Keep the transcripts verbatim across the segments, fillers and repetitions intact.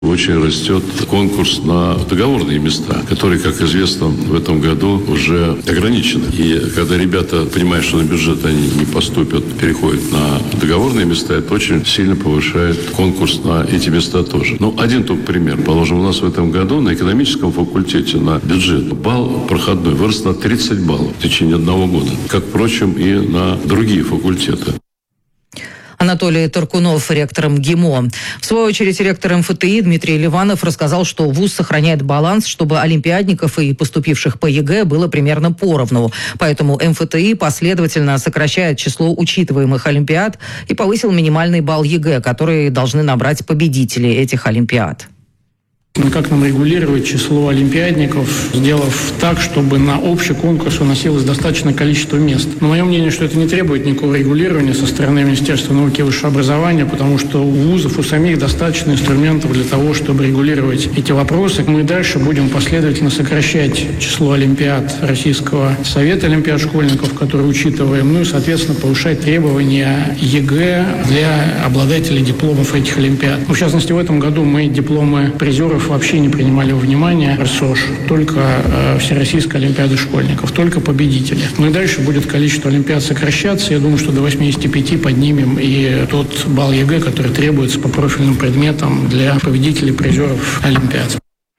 Очень растет конкурс на договорные места, которые, как известно, в этом году уже ограничены. И когда ребята понимают, что на бюджет они не поступят, переходят на договорные места, это очень сильно повышает конкурс на эти места тоже. Ну, один только пример. Положим, у нас в этом году на экономическом факультете на бюджет балл проходной вырос на тридцать баллов в течение одного года. Как, впрочем, и на другие факультеты. Анатолий Таркунов, ректор МГИМО. В свою очередь, ректор МФТИ Дмитрий Ливанов рассказал, что вуз сохраняет баланс, чтобы олимпиадников и поступивших по ЕГЭ было примерно поровну. Поэтому МФТИ последовательно сокращает число учитываемых олимпиад и повысил минимальный балл ЕГЭ, который должны набрать победители этих олимпиад. Как нам регулировать число олимпиадников, сделав так, чтобы на общий конкурс уносилось достаточное количество мест? Но мое мнение, что это не требует никакого регулирования со стороны Министерства науки и высшего образования, потому что у вузов, у самих достаточно инструментов для того, чтобы регулировать эти вопросы. Мы дальше будем последовательно сокращать число олимпиад Российского совета олимпиад школьников, которые учитываем, ну и, соответственно, повышать требования ЕГЭ для обладателей дипломов этих олимпиад. Ну, в частности, в этом году мы дипломы призеров вообще не принимали во внимание РСОШ, только э, Всероссийская олимпиада школьников, только победители. Ну и дальше будет количество олимпиад сокращаться. Я думаю, что до восьмидесяти пяти поднимем и тот балл ЕГЭ, который требуется по профильным предметам для победителей призеров олимпиад.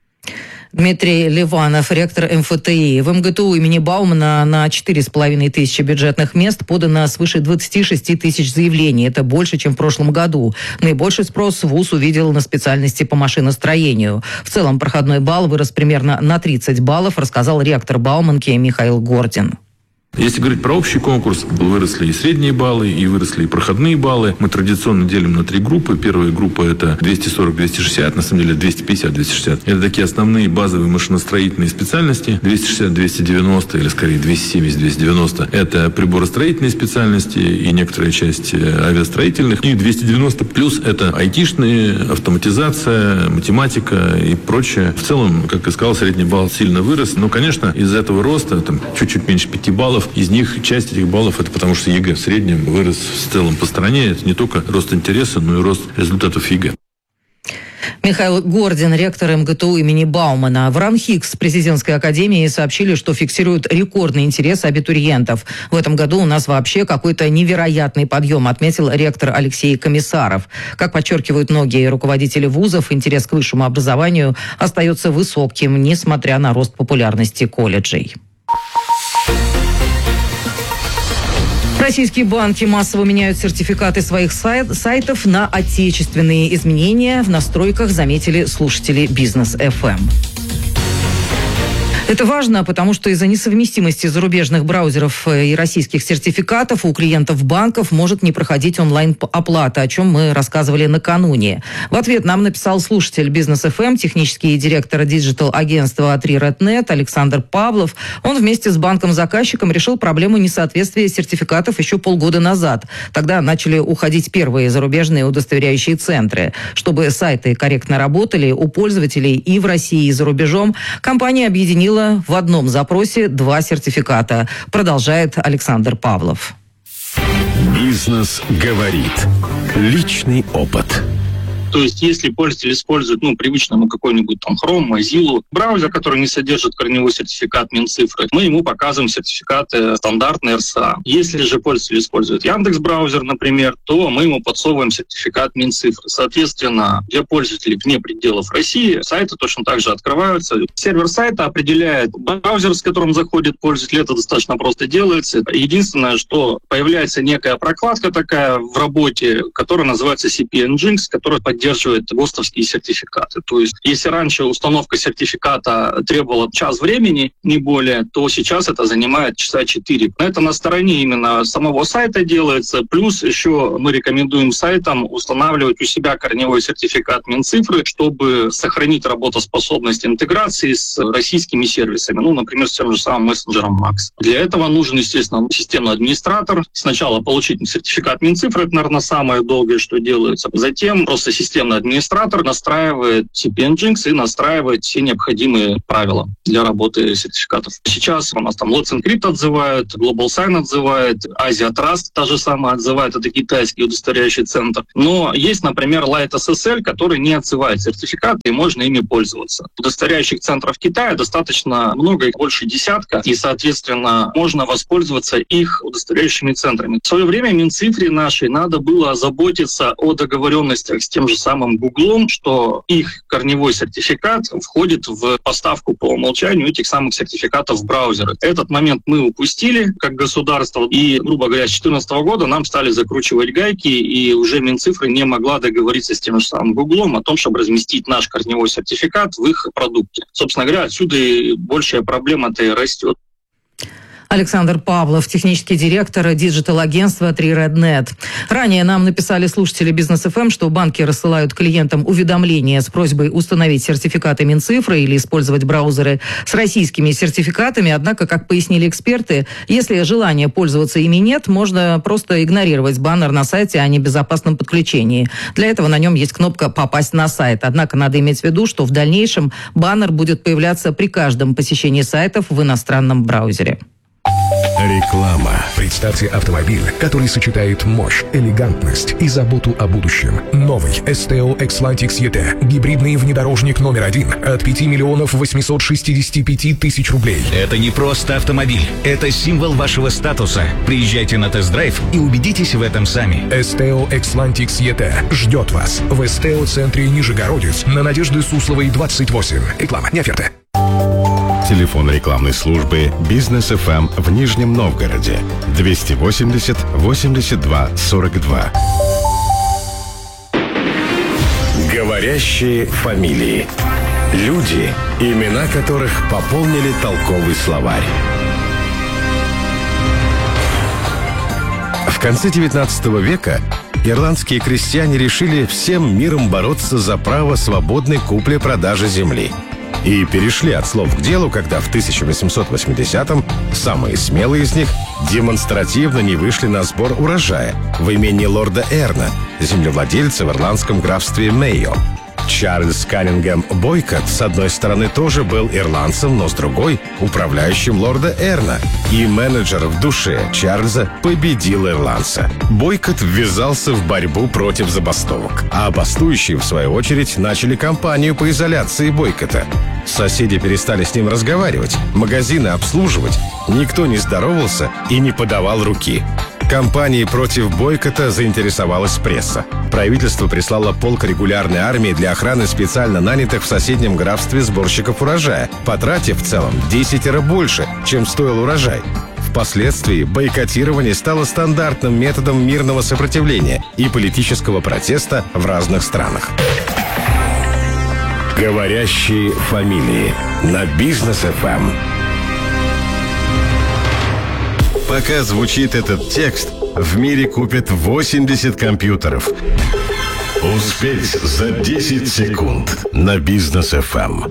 Дмитрий Ливанов, ректор МФТИ. В МГТУ имени Баумана на четыре с половиной тысячи бюджетных мест подано свыше двадцати шести тысяч заявлений. Это больше, чем в прошлом году. Наибольший спрос вуз увидел на специальности по машиностроению. В целом проходной балл вырос примерно на тридцать баллов, рассказал ректор Бауманки Михаил Гордин. Если говорить про общий конкурс, выросли и средние баллы, и выросли и проходные баллы. Мы традиционно делим на три группы. Первая группа – это двести сорок - двести шестьдесят, на самом деле двести пятьдесят - двести шестьдесят. Это такие основные базовые машиностроительные специальности. двести шестьдесят - двести девяносто, или скорее двести семьдесят - двести девяносто. Это приборостроительные специальности и некоторая часть авиастроительных. И двести девяносто плюс – это айтишные, автоматизация, математика и прочее. В целом, как я сказал, средний балл сильно вырос. Но, конечно, из-за этого роста, там, чуть-чуть меньше пяти баллов, из них часть этих баллов это потому, что ЕГЭ в среднем вырос в целом по стране. Это не только рост интереса, но и рост результатов ЕГЭ. Михаил Гордин, ректор МГТУ имени Баумана. В РАНХИКС президентской академии сообщили, что фиксируют рекордный интерес абитуриентов. В этом году у нас вообще какой-то невероятный подъем, отметил ректор Алексей Комиссаров. Как подчеркивают многие руководители вузов, интерес к высшему образованию остается высоким, несмотря на рост популярности колледжей. Российские банки массово меняют сертификаты своих сайт, сайтов на отечественные. Изменения в настройках заметили слушатели Бизнес эф эм. Это важно, потому что из-за несовместимости зарубежных браузеров и российских сертификатов у клиентов банков может не проходить онлайн-оплата, о чем мы рассказывали накануне. В ответ нам написал слушатель Бизнес эф эм, технический директор диджитал-агентства три рэд нет Александр Павлов. Он вместе с банком-заказчиком решил проблему несоответствия сертификатов еще полгода назад. Тогда начали уходить первые зарубежные удостоверяющие центры. Чтобы сайты корректно работали у пользователей и в России, и за рубежом, компания объединила в одном запросе два сертификата, продолжает Александр Павлов. Бизнес говорит. Личный опыт. То есть, если пользователь использует, ну, привычному какой-нибудь там Chrome, Mozilla, браузер, который не содержит корневой сертификат Минцифры, мы ему показываем сертификаты стандартные эр эс а. Если же пользователь использует Яндекс.Браузер, например, то мы ему подсовываем сертификат Минцифры. Соответственно, для пользователей вне пределов России сайты точно так же открываются. Сервер сайта определяет браузер, с которым заходит пользователь. Это достаточно просто делается. Единственное, что появляется некая прокладка такая в работе, которая называется си пи Nginx, которая поддерживает поддерживает ГОСТовские сертификаты. То есть, если раньше установка сертификата требовала час времени, не более, то сейчас это занимает часа четыре. Это на стороне именно самого сайта делается. Плюс еще мы рекомендуем сайтам устанавливать у себя корневой сертификат Минцифры, чтобы сохранить работоспособность интеграции с российскими сервисами. Ну, например, с тем же самым мессенджером Макс. Для этого нужен, естественно, системный администратор. Сначала получить сертификат Минцифры, это, наверное, самое долгое, что делается. Затем просто система системный администратор настраивает си пи Nginx и настраивает все необходимые правила для работы сертификатов. Сейчас у нас там Let's Encrypt отзывают, Global Sign отзывает, Asia Trust та же самая отзывает, это китайский удостоверяющий центр. Но есть, например, Light эс эс эль, который не отзывает сертификаты, и можно ими пользоваться. Удостоверяющих центров Китая достаточно много, их больше десятка, и, соответственно, можно воспользоваться их удостоверяющими центрами. В свое время Минцифре нашей надо было заботиться о договоренностях с тем же самым Гуглом, что их корневой сертификат входит в поставку по умолчанию этих самых сертификатов в браузеры. Этот момент мы упустили как государство, и, грубо говоря, с две тысячи четырнадцатого года нам стали закручивать гайки, и уже Минцифры не могла договориться с тем же самым Гуглом о том, чтобы разместить наш корневой сертификат в их продукте. Собственно говоря, отсюда и большая проблема-то и растет. Александр Павлов, технический директор диджитал-агентства три ред нет. Ранее нам написали слушатели Бизнес эф эм, что банки рассылают клиентам уведомления с просьбой установить сертификаты Минцифры или использовать браузеры с российскими сертификатами. Однако, как пояснили эксперты, если желания пользоваться ими нет, можно просто игнорировать баннер на сайте о небезопасном подключении. Для этого на нем есть кнопка «Попасть на сайт». Однако надо иметь в виду, что в дальнейшем баннер будет появляться при каждом посещении сайтов в иностранном браузере. Реклама. Представьте автомобиль, который сочетает мощь, элегантность и заботу о будущем. Новый эс тэ о Xlantix и ти. Гибридный внедорожник номер один от пяти миллионов восемьсот шестьдесят пять тысяч рублей. Это не просто автомобиль. Это символ вашего статуса. Приезжайте на тест-драйв и убедитесь в этом сами. эс тэ о Xlantix и ти ждет вас в эс тэ о-центре Нижегородец на Надежды Сусловой, двадцать восемь. Реклама, не оферта. Телефон рекламной службы «Бизнес эф эм» в Нижнем Новгороде двести восемьдесят восемьдесят два сорок два. Говорящие фамилии. Люди, имена которых пополнили толковый словарь. В конце девятнадцатого века ирландские крестьяне решили всем миром бороться за право свободной купли-продажи земли. И перешли от слов к делу, когда в тысяча восемьсот восьмидесятом самые смелые из них демонстративно не вышли на сбор урожая в имении лорда Эрна, землевладельца в ирландском графстве Мейо. Чарльз Каннингем Бойкот, с одной стороны, тоже был ирландцем, но с другой — управляющим лорда Эрна. И менеджер в душе Чарльза победил ирландца. Бойкот ввязался в борьбу против забастовок. А бастующие, в свою очередь, начали кампанию по изоляции Бойкота. Соседи перестали с ним разговаривать, магазины обслуживать. Никто не здоровался и не подавал руки. Кампанией против бойкота заинтересовалась пресса. Правительство прислало полк регулярной армии для охраны специально нанятых в соседнем графстве сборщиков урожая, потратив в целом в десятеро больше, чем стоил урожай. Впоследствии бойкотирование стало стандартным методом мирного сопротивления и политического протеста в разных странах. Говорящие фамилии на Бизнес эф эм. Пока звучит этот текст, в мире купят восемьдесят компьютеров. Успеть за десять секунд на Бизнес эф эм.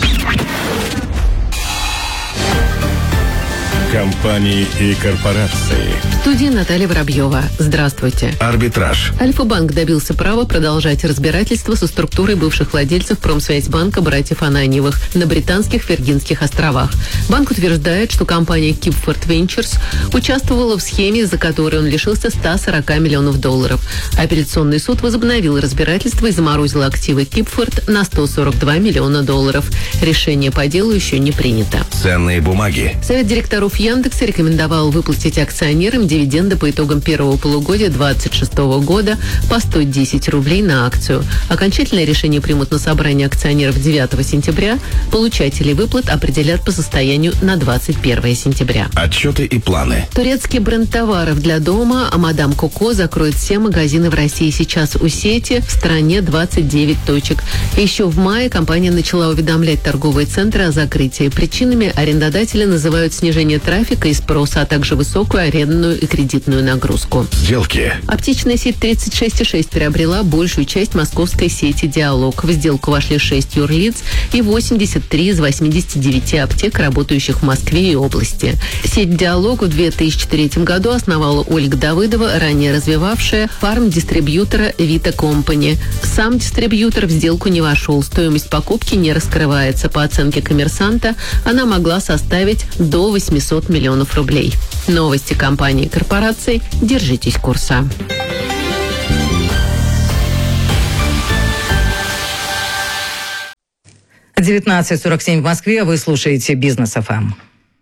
Компании и корпорации. В студии Наталья Воробьева. Здравствуйте. Арбитраж. Альфа-банк добился права продолжать разбирательство со структурой бывших владельцев Промсвязьбанка братьев Ананьевых на британских Виргинских островах. Банк утверждает, что компания Kipford Ventures участвовала в схеме, из-за которой он лишился ста сорока миллионов долларов. Апелляционный суд возобновил разбирательство и заморозил активы Kipford на сто сорок два миллиона долларов. Решение по делу еще не принято. Ценные бумаги. Совет директоров Яндекса рекомендовал выплатить акционерам дивиденды по итогам первого полугодия две тысячи двадцать шестого года по сто десять рублей на акцию. Окончательное решение примут на собрании акционеров девятого сентября. Получателей выплат определят по состоянию на двадцать первое сентября. Отчеты и планы. Турецкий бренд товаров для дома «Мадам Коко» закроет все магазины в России. Сейчас у сети в стране двадцать девять точек. Еще в мае компания начала уведомлять торговые центры о закрытии. Причинами арендодатели называют снижение трафика трафика и спроса, а также высокую арендную и кредитную нагрузку. Сделки. Аптечная сеть тридцать шесть и шесть приобрела большую часть московской сети «Диалог». В сделку вошли шесть юрлиц и восемьдесят три из восьмидесяти девяти аптек, работающих в Москве и области. Сеть «Диалог» в две тысячи третьем году основала Ольга Давыдова, ранее развивавшая фармдистрибьютора «Вита Компани». Сам дистрибьютор в сделку не вошел. Стоимость покупки не раскрывается. По оценке «Коммерсанта» она могла составить до восемьсот миллионов рублей. Новости компании и корпораций. Держитесь курса. девятнадцать сорок семь в Москве. Вы слушаете «Бизнес эф эм».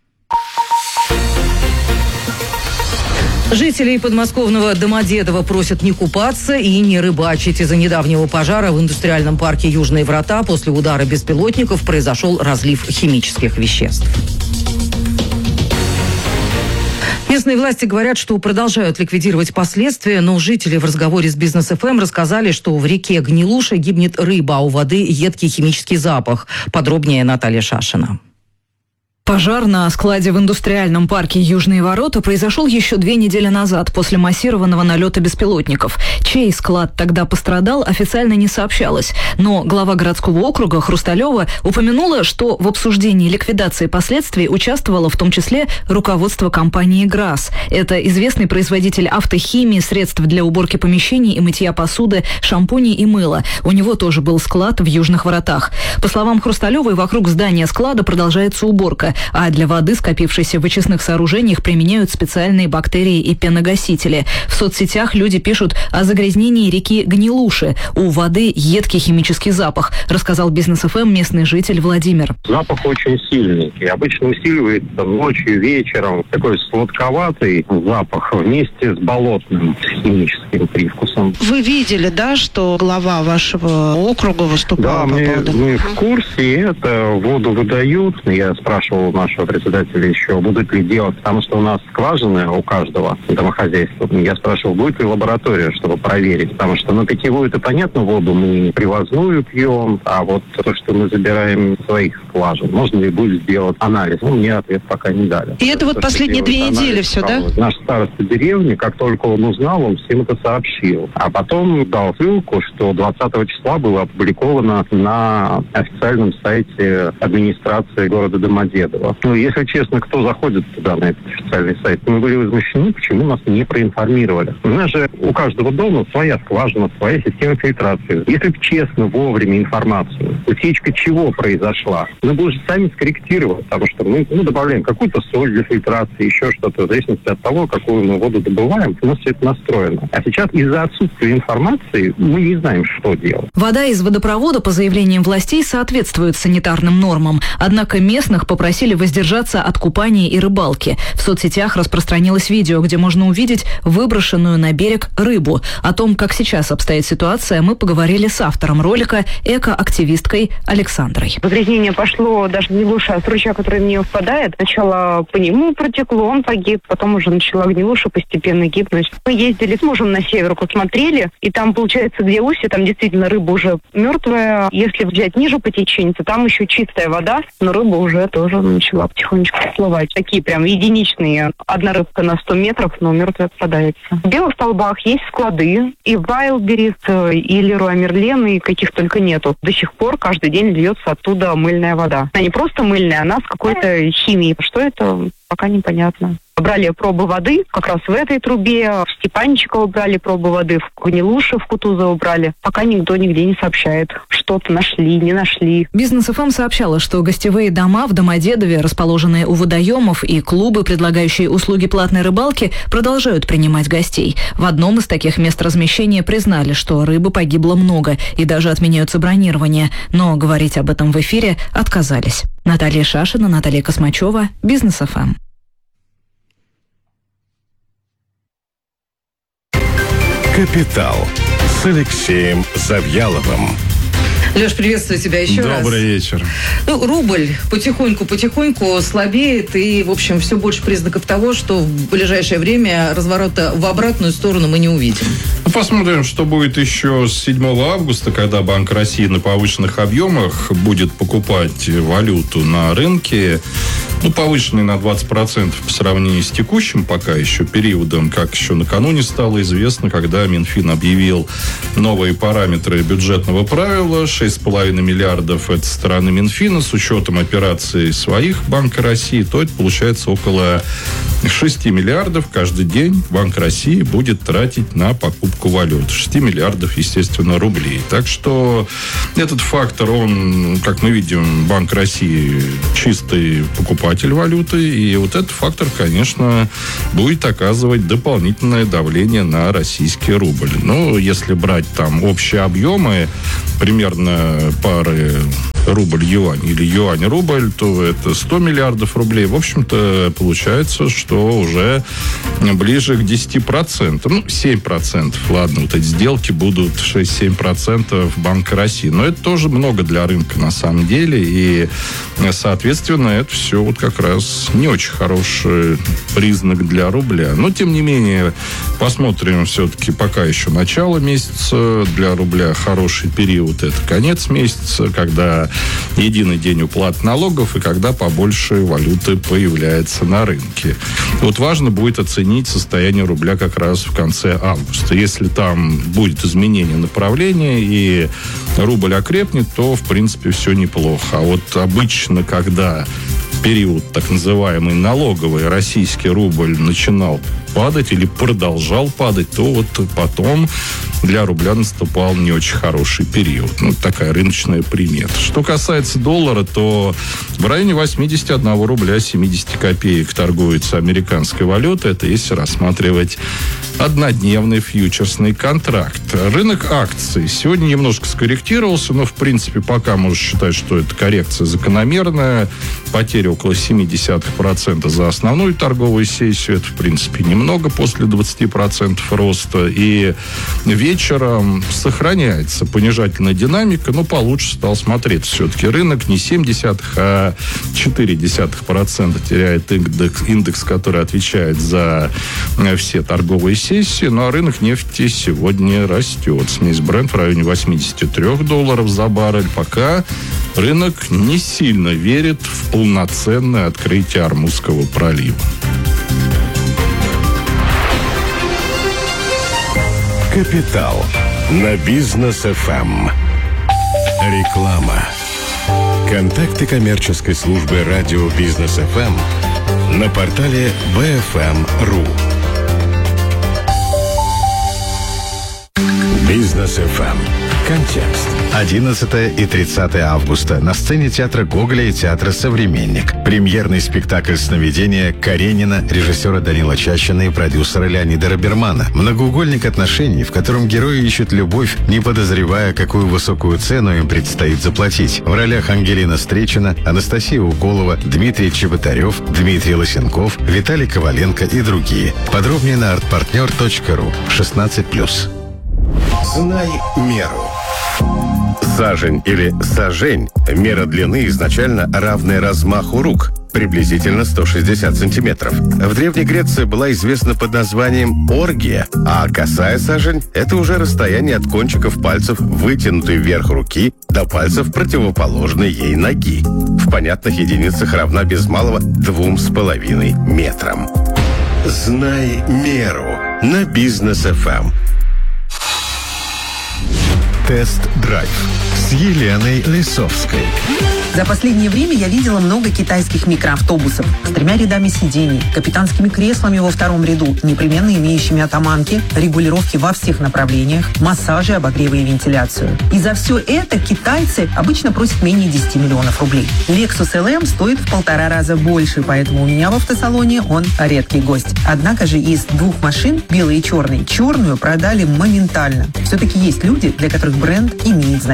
Жителей подмосковного Домодедово просят не купаться и не рыбачить. Из-за недавнего пожара в индустриальном парке «Южные врата» после удара беспилотников произошел разлив химических веществ. Местные власти говорят, что продолжают ликвидировать последствия, но жители в разговоре с «Бизнес эф эм» рассказали, что в реке Гнилуша гибнет рыба, а у воды едкий химический запах. Подробнее Наталья Шашина. Пожар на складе в индустриальном парке «Южные ворота» произошел еще две недели назад после массированного налета беспилотников. Чей склад тогда пострадал, официально не сообщалось. Но глава городского округа Хрусталева упомянула, что в обсуждении ликвидации последствий участвовало в том числе руководство компании «ГРАС». Это известный производитель автохимии, средств для уборки помещений и мытья посуды, шампуней и мыла. У него тоже был склад в «Южных воротах». По словам Хрусталевой, вокруг здания склада продолжается уборка, а для воды, скопившейся в очистных сооружениях, применяют специальные бактерии и пеногасители. В соцсетях люди пишут о загрязнении реки Гнилуши. У воды едкий химический запах, рассказал «Бизнес эф эм» местный житель Владимир. Запах очень сильный и обычно усиливается ночью, вечером. Такой сладковатый запах вместе с болотным, с химическим привкусом. Вы видели, да, что глава вашего округа выступал? Да, по мы, поводу... мы в курсе, это воду выдают. Я спрашивал нашего председателя еще, будут ли делать, потому что у нас скважины у каждого домохозяйства. Я спрашивал, будет ли лаборатория, чтобы проверить, потому что, ну, питьевую-то, понятно, воду мы не привозную пьем, а вот то, что мы забираем из своих скважин, можно ли будет сделать анализ? Ну, мне ответ пока не дали. И это, это вот последние две недели все, да? Наш староста деревни, как только он узнал, он всем это сообщил. А потом дал ссылку, что двадцатого числа было опубликовано на официальном сайте администрации города Домодедово. Ну, если честно, кто заходит туда, на этот официальный сайт, мы были возмущены, почему нас не проинформировали. У нас же у каждого дома своя скважина, своя система фильтрации. Если бы честно, вовремя информацию, утечка чего произошла, мы бы уже сами скорректировали, потому что мы ну, добавляем какую-то соль для фильтрации, еще что-то, в зависимости от того, какую мы воду добываем, у нас все это настроено. А сейчас из-за отсутствия информации мы не знаем, что делать. Вода из водопровода, по заявлениям властей, соответствует санитарным нормам. Однако местных попросили воздержаться от купания и рыбалки. В соцсетях распространилось видео, где можно увидеть выброшенную на берег рыбу. О том, как сейчас обстоит ситуация, мы поговорили с автором ролика, экоактивисткой Александрой. Загрязнение пошло даже Гнилуша, с ручья, который в нее впадает. Сначала по нему протекло, он погиб, потом уже начала Гнилуша постепенно гибнуть. Мы ездили с мужем на север, посмотрели, и там, получается, где устье, там действительно рыба уже мертвая. Если взять ниже по течению, то там еще чистая вода, но рыба уже тоже начала потихонечку всплывать. Такие прям единичные. Одна рыбка на сто метров, но мертвая попадается. В Белых Столбах есть склады. И Вайлдберрис, и Леруа Мерлен, и каких только нету. До сих пор каждый день льется оттуда мыльная вода. Она не просто мыльная, она с какой-то химией. Что это, пока непонятно. Брали пробы воды как раз в этой трубе, в Степанчиково брали пробы воды, в Гнилуше, в Кутузово брали. Пока никто нигде не сообщает, что-то нашли, не нашли. Бизнес эф эм сообщала, что гостевые дома в Домодедове, расположенные у водоемов, и клубы, предлагающие услуги платной рыбалки, продолжают принимать гостей. В одном из таких мест размещения признали, что рыбы погибло много и даже отменяются бронирование. Но говорить об этом в эфире отказались. Наталья Шашина, Наталья Космачева, Бизнес эф эм. «Капитал» с Алексеем Завьяловым. Леш, приветствую тебя еще Добрый раз. Добрый вечер. Ну, рубль потихоньку-потихоньку слабеет, и, в общем, все больше признаков того, что в ближайшее время разворота в обратную сторону мы не увидим. Ну, посмотрим, что будет еще с седьмого августа, когда Банк России на повышенных объемах будет покупать валюту на рынке. Ну, повышенный на двадцать процентов по сравнению с текущим пока еще периодом, как еще накануне стало известно, когда Минфин объявил новые параметры бюджетного правила. шесть с половиной миллиардов это со стороны Минфина. С учетом операций своих Банка России, то это получается около шесть миллиардов каждый день Банк России будет тратить на покупку валют. шесть миллиардов, естественно, рублей. Так что этот фактор, он, как мы видим, Банк России чистый покупатель валюты. И вот этот фактор, конечно, будет оказывать дополнительное давление на российский рубль. Ну, если брать там общие объемы, примерно пары рубль-юань или юань-рубль, то это сто миллиардов рублей. В общем-то, получается, что уже ближе к десяти процентам. Ну, семь процентов. Ладно, вот эти сделки будут шесть-семь процентов Банка России. Но это тоже много для рынка на самом деле. И, соответственно, это все вот как раз не очень хороший признак для рубля. Но, тем не менее, посмотрим все-таки пока еще начало месяца. Для рубля хороший период. Это конец месяца, когда единый день уплат налогов и когда побольше валюты появляется на рынке. Вот важно будет оценить состояние рубля как раз в конце августа. Если там будет изменение направления и рубль окрепнет, то, в принципе, все неплохо. А вот обычно, когда период так называемый налоговый, российский рубль начинал падать или продолжал падать, то вот потом для рубля наступал не очень хороший период. Ну, такая рыночная примета. Что касается доллара, то в районе восемьдесят один рубля семьдесят копеек торгуется американская валюта. Это если рассматривать однодневный фьючерсный контракт. Рынок акций сегодня немножко скорректировался, но, в принципе, пока можно считать, что это коррекция закономерная. Потеря около семь десятых процента за основную торговую сессию. Это, в принципе, немного после двадцати процентов роста. И вечером сохраняется понижательная динамика, но получше стал смотреться все-таки рынок. Не семь десятых, а четыре десятых процента теряет индекс, индекс, который отвечает за все торговые сессии. Ну, а рынок нефти сегодня растет. Смесь Brent в районе восемьдесят три долларов за баррель. Пока рынок не сильно верит в полноценное открытие Ормузского пролива. Капитал на Бизнес эф эм. Реклама. Контакты коммерческой службы радио Бизнес эф эм на портале би эф эм точка ру. Бизнес эф эм. Контекст. одиннадцатого и тридцатого августа на сцене театра Гоголя и театра «Современник». Премьерный спектакль «Сновидение» Каренина, режиссера Данила Чащина и продюсера Леонида Робермана. Многоугольник отношений, в котором герои ищут любовь, не подозревая, какую высокую цену им предстоит заплатить. В ролях Ангелина Стречина, Анастасия Уколова, Дмитрий Чеботарев, Дмитрий Лысенков, Виталий Коваленко и другие. Подробнее на артпартнер точка ру. шестнадцать плюс. Знай меру. Сажень или сажень – мера длины изначально равная размаху рук, приблизительно сто шестьдесят сантиметров. В Древней Греции была известна под названием оргия, а косая сажень – это уже расстояние от кончиков пальцев вытянутой вверх руки до пальцев противоположной ей ноги. В понятных единицах равна без малого двум с половиной метрам. Знай меру на Бизнес эф эм. Тест-драйв с Еленой Лисовской. За последнее время я видела много китайских микроавтобусов с тремя рядами сидений, капитанскими креслами во втором ряду, непременно имеющими атаманки, регулировки во всех направлениях, массажи, обогревы и вентиляцию. И за все это китайцы обычно просят менее десяти миллионов рублей. Lexus эл эм стоит в полтора раза больше, поэтому у меня в автосалоне он редкий гость. Однако же из двух машин, белой и черной, черную продали моментально. Все-таки есть люди, для которых бренд имеет значение.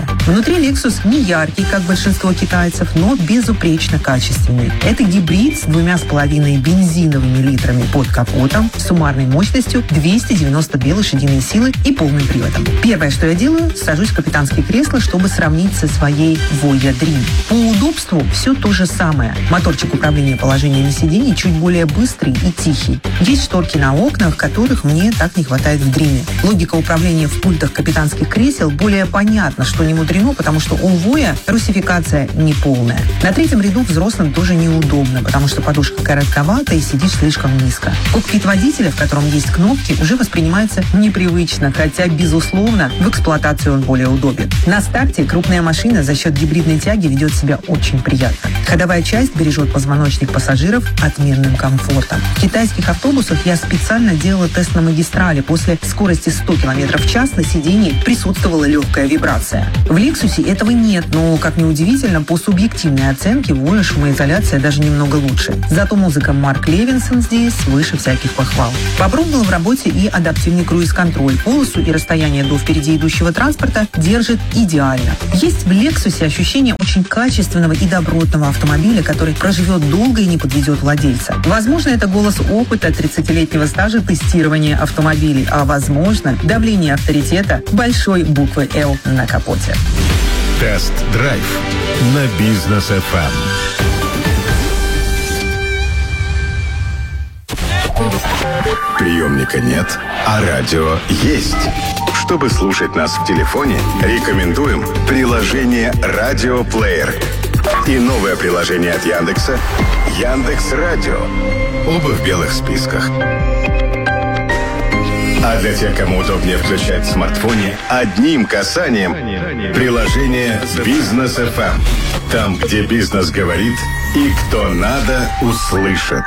Внутри Lexus не яркий, как большинство китайцев, но безупречно качественный. Это гибрид с двумя с половиной бензиновыми литрами под капотом, суммарной мощностью двести девяносто две лошадиные силы и полным приводом. Первое, что я делаю, сажусь в капитанское кресло, чтобы сравнить со своей Voya Dream. По удобству все то же самое. Моторчик управления положениями сидений чуть более быстрый и тихий. Есть шторки на окнах, которых мне так не хватает в Dream. Логика управления в пультах капитанских кресел более понятна, что не мудрено, потому что у Voya русификация неполная. На третьем ряду взрослым тоже неудобно, потому что подушка коротковата и сидишь слишком низко. Кокпит водителя, в котором есть кнопки, уже воспринимается непривычно, хотя, безусловно, в эксплуатации он более удобен. На старте крупная машина за счет гибридной тяги ведет себя очень приятно. Ходовая часть бережет позвоночник пассажиров отменным комфортом. В китайских автобусах я специально делала тест на магистрали. После скорости сто километров в час на сидении присутствовала легкая вибрация. В Lexus этого нет, но, как ни удивительно, по субъективной оценке Voya шумоизоляция даже немного лучше. Зато музыка Марк Левинсон здесь выше всяких похвал. Попробовала в работе и адаптивный круиз-контроль. Полосу и расстояние до впереди идущего транспорта держит идеально. Есть в Lexus ощущение очень качественного и добротного автомобиля, который проживет долго и не подведет владельца. Возможно, это голос опыта тридцатилетнего стажа тестирования автомобилей, а возможно, давление авторитета большой буквы «Л» на капоте. Тест-драйв на Бизнес эф эм. Приемника нет, а радио есть. Чтобы слушать нас в телефоне, рекомендуем приложение «Радиоплеер» и новое приложение от Яндекса «Яндекс.Радио». Оба в белых списках. А для тех, кому удобнее включать в смартфоне, одним касанием приложение «Бизнес эф эм». Там, где бизнес говорит и кто надо, услышит.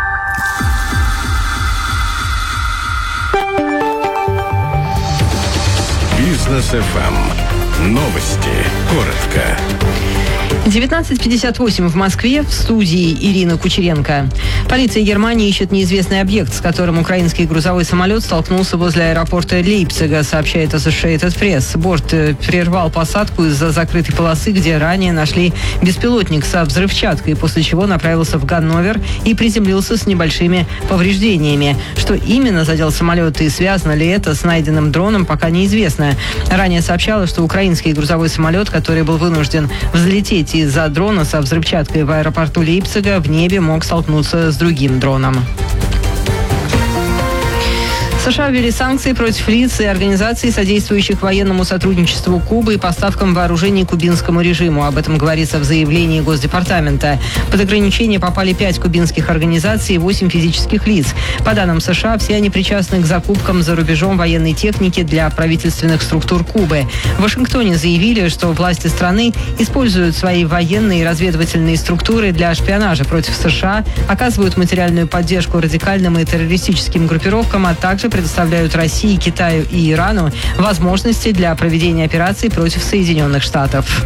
Бизнес эф эм. Новости. Коротко. девятнадцать пятьдесят восемь в Москве, в студии Ирина Кучеренко. Полиция Германии ищет неизвестный объект, с которым украинский грузовой самолет столкнулся возле аэропорта Лейпцига, сообщает Associated Press. Борт прервал посадку из-за закрытой полосы, где ранее нашли беспилотник со взрывчаткой, после чего направился в Ганновер и приземлился с небольшими повреждениями. Что именно задел самолет и связано ли это с найденным дроном, пока неизвестно. Ранее сообщалось, что украинский грузовой самолет, который был вынужден взлететь из-за дрона со взрывчаткой в аэропорту Лейпцига, в небе мог столкнуться с другим дроном. США ввели санкции против лиц и организаций, содействующих военному сотрудничеству Кубы и поставкам вооружений кубинскому режиму. Об этом говорится в заявлении Госдепартамента. Под ограничение попали пять кубинских организаций и восемь физических лиц. По данным США, все они причастны к закупкам за рубежом военной техники для правительственных структур Кубы. В Вашингтоне заявили, что власти страны используют свои военные и разведывательные структуры для шпионажа против США, оказывают материальную поддержку радикальным и террористическим группировкам, а также предоставляют России, Китаю и Ирану возможности для проведения операций против Соединенных Штатов.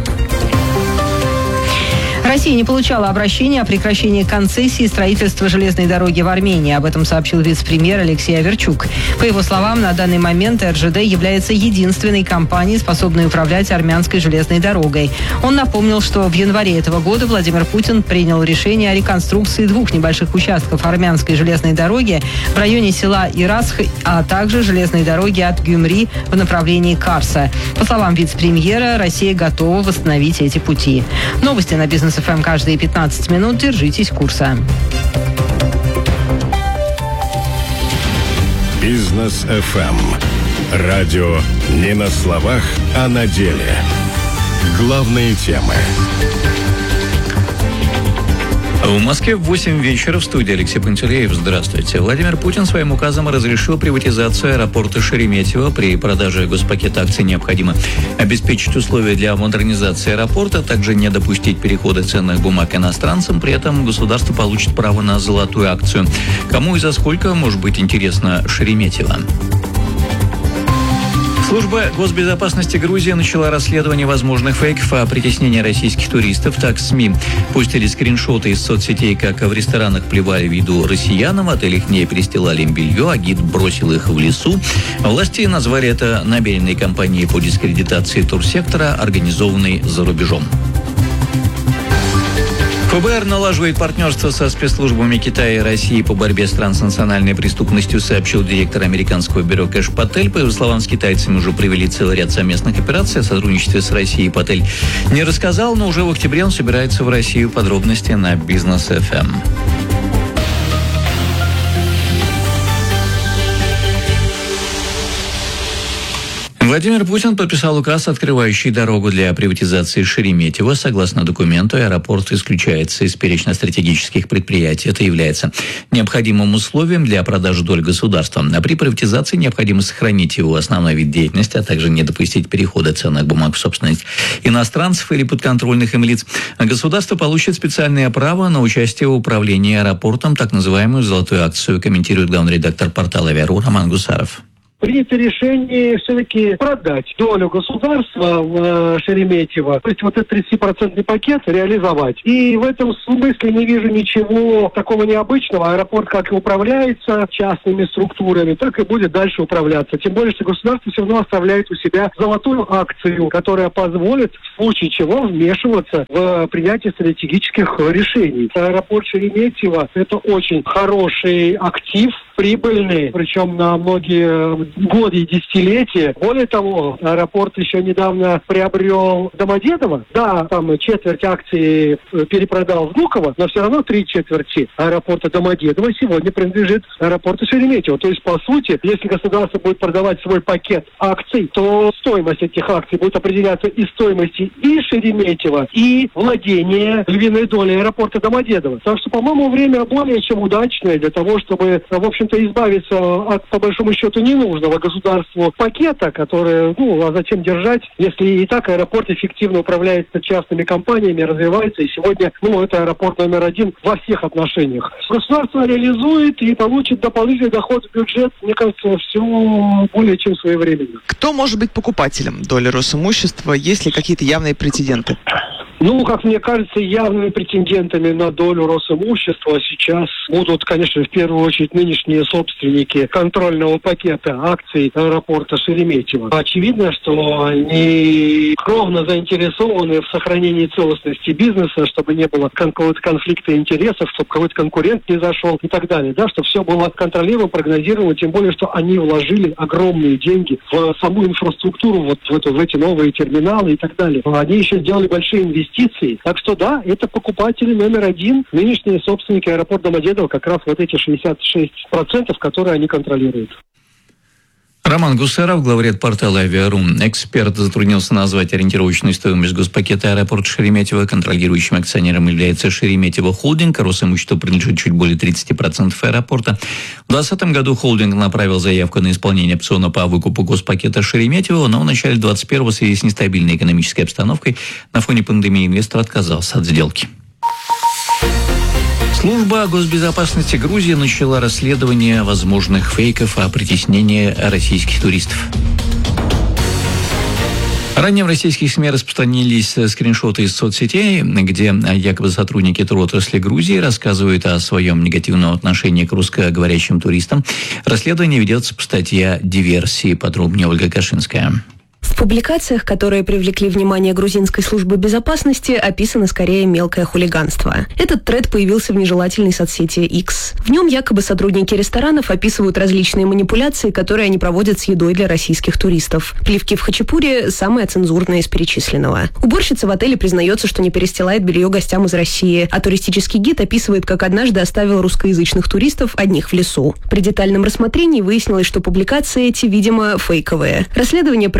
Россия не получала обращения о прекращении концессии строительства железной дороги в Армении. Об этом сообщил вице-премьер Алексей Аверчук. По его словам, на данный момент эр жэ дэ является единственной компанией, способной управлять армянской железной дорогой. Он напомнил, что в январе этого года Владимир Путин принял решение о реконструкции двух небольших участков армянской железной дороги в районе села Ирасх, а также железной дороги от Гюмри в направлении Карса. По словам вице-премьера, Россия готова восстановить эти пути. Новости на Бизнес эф эм каждые пятнадцать минут. Держитесь курса. Бизнес эф эм. Радио не на словах, а на деле. Главные темы. В Москве в восемь вечера в студии Алексей Пантелеев. Здравствуйте. Владимир Путин своим указом разрешил приватизацию аэропорта Шереметьево. При продаже госпакета акций необходимо обеспечить условия для модернизации аэропорта, также не допустить перехода ценных бумаг иностранцам. При этом государство получит право на золотую акцию. Кому и за сколько может быть интересно Шереметьево? Служба госбезопасности Грузии начала расследование возможных фейков о притеснении российских туристов. Так, СМИ пустили скриншоты из соцсетей, как в ресторанах плевали в виду россиянам, в отелях не перестилали им белье, а гид бросил их в лесу. Власти назвали это намеренной кампанией по дискредитации турсектора, организованной за рубежом. ФБР налаживает партнерство со спецслужбами Китая и России по борьбе с транснациональной преступностью, сообщил директор американского бюро Кэш Патель. По его словам, с китайцами уже провели целый ряд совместных операций. О сотрудничестве с Россией Патель не рассказал, но уже в октябре он собирается в Россию. Подробности на Бизнес эф эм. Владимир Путин подписал указ, открывающий дорогу для приватизации Шереметьево. Согласно документу, аэропорт исключается из перечня стратегических предприятий. Это является необходимым условием для продажи доль государства. А при приватизации необходимо сохранить его основной вид деятельности, а также не допустить перехода ценных бумаг в собственность иностранцев или подконтрольных им лиц. Государство получит специальное право на участие в управлении аэропортом, так называемую «золотую акцию», комментирует главный редактор портала «Авиару» Роман Гусаров. Принято решение все-таки продать долю государства в э, Шереметьево, то есть вот этот тридцатипроцентный пакет реализовать. И в этом смысле не вижу ничего такого необычного. Аэропорт как и управляется частными структурами, так и будет дальше управляться. Тем более, что государство все равно оставляет у себя золотую акцию, которая позволит в случае чего вмешиваться в принятие стратегических решений. Аэропорт Шереметьево – это очень хороший актив, прибыльный, причем на многие годы и десятилетия. Более того, аэропорт еще недавно приобрел Домодедово. Да, там четверть акций перепродал Внуково, но все равно три четверти аэропорта Домодедово сегодня принадлежит аэропорту Шереметьево. То есть, по сути, если государство будет продавать свой пакет акций, то стоимость этих акций будет определяться из стоимости и Шереметьево, и владения львиной долей аэропорта Домодедово. Так что, по-моему, время более чем удачное для того, чтобы, в общем-то, избавиться от, по большому счету, ненужного государству пакета, который, ну, а зачем держать, если и так аэропорт эффективно управляется частными компаниями, развивается, и сегодня, ну, это аэропорт номер один во всех отношениях. Государство реализует и получит дополнительный доход в бюджет, мне кажется, все более чем своевременно. Кто может быть покупателем доли Росимущества? Есть ли какие-то явные прецеденты? Ну, как мне кажется, явными претендентами на долю Росимущества сейчас будут, конечно, в первую очередь нынешние собственники контрольного пакета акций аэропорта Шереметьево. Очевидно, что они кровно заинтересованы в сохранении целостности бизнеса, чтобы не было какого-то конфликта интересов, чтобы какой-то конкурент не зашел и так далее, да, чтобы все было контролируемо, прогнозируемо, тем более, что они вложили огромные деньги в саму инфраструктуру, вот в, эту, в эти новые терминалы и так далее. Они еще сделали большие инвестиции. Так что да, это покупатели номер один, нынешние собственники аэропорта Домодедово, как раз вот эти шестьдесят шесть процентов, которые они контролируют. Роман Гусаров, главред портала «Авиару». Эксперт затруднился назвать ориентировочную стоимость госпакета аэропорта Шереметьево. Контролирующим акционером является Шереметьево холдинг. Росимуществу принадлежит чуть более тридцать процентов аэропорта. В две тысячи двадцатом году холдинг направил заявку на исполнение опциона по выкупу госпакета Шереметьево, но в начале двадцать первого в связи с нестабильной экономической обстановкой на фоне пандемии инвестор отказался от сделки. Служба госбезопасности Грузии начала расследование возможных фейков о притеснении российских туристов. Ранее в российских СМИ распространились скриншоты из соцсетей, где якобы сотрудники туротрасли Грузии рассказывают о своем негативном отношении к русскоговорящим туристам. Расследование ведется по статье «Диверсии». Подробнее Ольга Кашинская. В публикациях, которые привлекли внимание грузинской службы безопасности, описано скорее мелкое хулиганство. Этот тред появился в нежелательной соцсети X. В нем якобы сотрудники ресторанов описывают различные манипуляции, которые они проводят с едой для российских туристов. Плевки в хачапури – самое цензурное из перечисленного. Уборщица в отеле признается, что не перестилает белье гостям из России, а туристический гид описывает, как однажды оставил русскоязычных туристов одних в лесу. При детальном рассмотрении выяснилось, что публикации эти, видимо, фейковые. Расследование провела блогер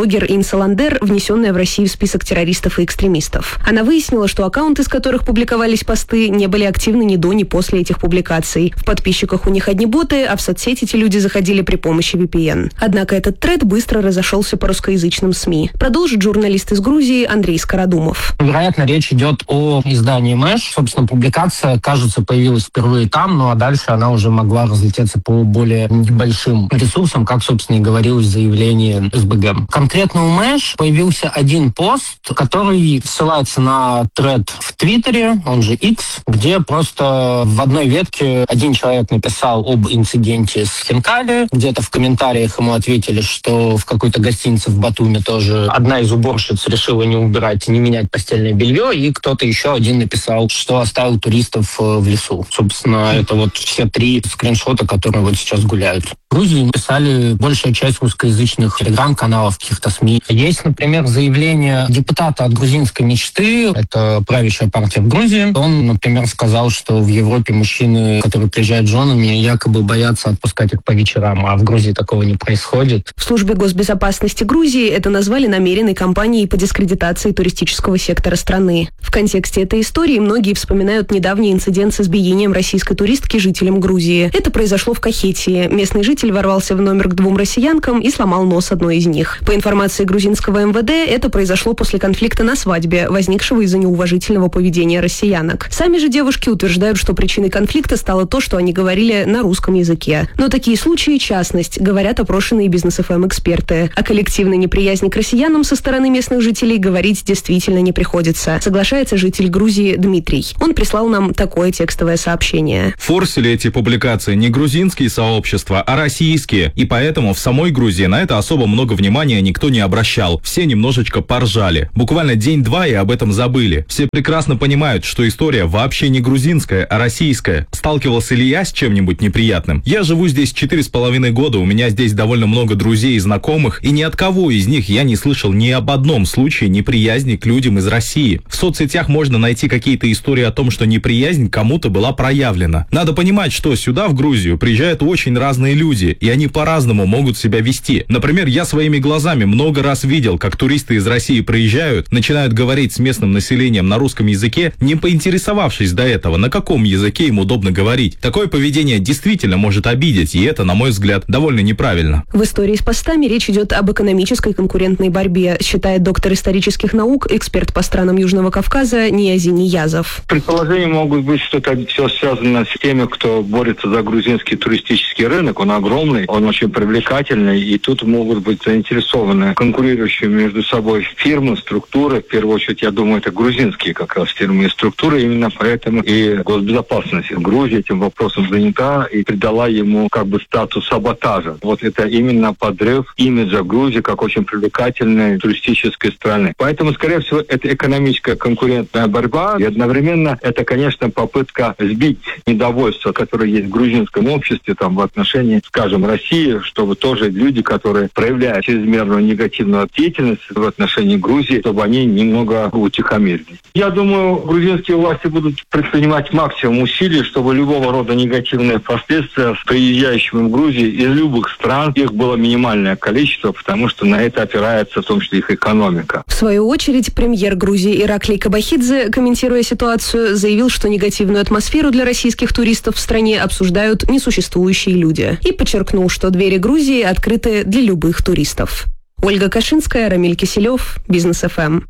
блогер Инса Ландер, внесенная в Россию в список террористов и экстремистов. Она выяснила, что аккаунты, с которых публиковались посты, не были активны ни до, ни после этих публикаций. В подписчиках у них одни боты, а в соцсети эти люди заходили при помощи ви пи эн. Однако этот тред быстро разошелся по русскоязычным СМИ. Продолжит журналист из Грузии Андрей Скородумов. Вероятно, речь идет о издании Мэш. Собственно, публикация, кажется, появилась впервые там, ну а дальше она уже могла разлететься по более небольшим ресурсам, как, собственно, и говорилось в заявлении эс бэ гэ. Конкретно у Мэш появился один пост, который ссылается на тред в Твиттере, он же X, где просто в одной ветке один человек написал об инциденте с хинкали, где-то в комментариях ему ответили, что в какой-то гостинице в Батуми тоже одна из уборщиц решила не убирать, не менять постельное белье, и кто-то еще один написал, что оставил туристов в лесу. Собственно, это вот все три скриншота, которые вот сейчас гуляют. В Грузии писали большая часть русскоязычных телеграм-каналов, каких-то СМИ. Есть, например, заявление депутата от грузинской мечты, это правящая партия в Грузии. Он, например, сказал, что в Европе мужчины, которые приезжают с женами, якобы боятся отпускать их по вечерам, а в Грузии такого не происходит. В службе госбезопасности Грузии это назвали намеренной кампанией по дискредитации туристического сектора страны. В контексте этой истории многие вспоминают недавний инцидент с избиением российской туристки жителям Грузии. Это произошло в Кахетии. Местный житель ворвался в номер к двум россиянкам и сломал нос одной из них. По информации грузинского эм вэ дэ, это произошло после конфликта на свадьбе, возникшего из-за неуважительного поведения россиянок. Сами же девушки утверждают, что причиной конфликта стало то, что они говорили на русском языке. Но такие случаи – частность, говорят опрошенные бизнес-эф эм-эксперты. О коллективной неприязни к россиянам со стороны местных жителей говорить действительно не приходится, соглашается житель Грузии Дмитрий. Он прислал нам такое текстовое сообщение. Форсили эти публикации не грузинские сообщества, а российские. И поэтому в самой Грузии на это особо много внимания никто не обращал. Все немножечко поржали. Буквально день-два и об этом забыли. Все прекрасно понимают, что история вообще не грузинская, а российская. Сталкивался ли я с чем-нибудь неприятным? Я живу здесь четыре с половиной года, у меня здесь довольно много друзей и знакомых, и ни от кого из них я не слышал ни об одном случае неприязни к людям из России. В соцсетях можно найти какие-то истории о том, что неприязнь кому-то была проявлена. Надо понимать, что сюда, в Грузию, приезжают очень разные люди, и они по-разному могут себя вести. Например, я своими глазами много раз видел, как туристы из России приезжают, начинают говорить с местным населением на русском языке, не поинтересовавшись до этого, на каком языке им удобно говорить. Такое поведение действительно может обидеть, и это, на мой взгляд, довольно неправильно. В истории с постами речь идет об экономической конкурентной борьбе, считает доктор исторических наук, эксперт по странам Южного Кавказа Ниязий Ниязов. Предположения могут быть, что это все связано с теми, кто борется за грузинский туристический рынок. Он огромный, он очень привлекательный, и тут могут быть заинтересованы конкурирующие между собой фирмы, структуры. В первую очередь, я думаю, это грузинские как раз фирмы и структуры. Именно поэтому и госбезопасность Грузии этим вопросом занята и придала ему как бы статус саботажа. Вот это именно подрыв имиджа Грузии как очень привлекательной туристической страны. Поэтому, скорее всего, это экономическая конкурентная борьба, и одновременно это, конечно, попытка сбить недовольство, которое есть в грузинском обществе там, в отношении, скажем, России, чтобы тоже люди, которые проявляют чрезмерную негативную деятельность в отношении Грузии, чтобы они немного утихомирились. Я думаю, грузинские власти будут предпринимать максимум усилий, чтобы любого рода негативные последствия с приезжающими в Грузию из любых стран, их было минимальное количество, потому что на это опирается в том числе их экономика. В свою очередь, премьер Грузии Ираклий Кабахидзе, комментируя ситуацию, заявил, что негативную атмосферу для российских туристов в стране обсуждают несуществующие люди. И подчеркнул, что двери Грузии открыты для любых туристов. Ольга Кашинская, Рамиль Киселев, Бизнес-эф эм.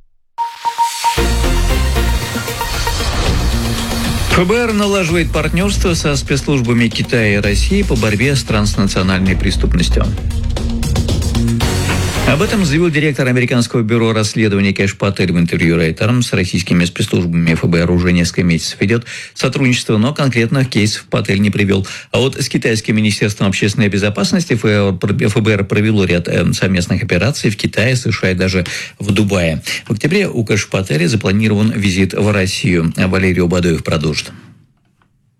эф бэ эр налаживает партнерство со спецслужбами Китая и России по борьбе с транснациональной преступностью. Об этом заявил директор американского бюро расследований Кэш Патель в интервью Рейтерам. С российскими спецслужбами эф бэ эр уже несколько месяцев идет сотрудничество, но конкретных кейсов Патель не привел. А вот с китайским министерством общественной безопасности эф бэ эр провело ряд совместных операций в Китае, США и даже в Дубае. В октябре у Кэш Пателя запланирован визит в Россию. Валерий Убадоев продолжит.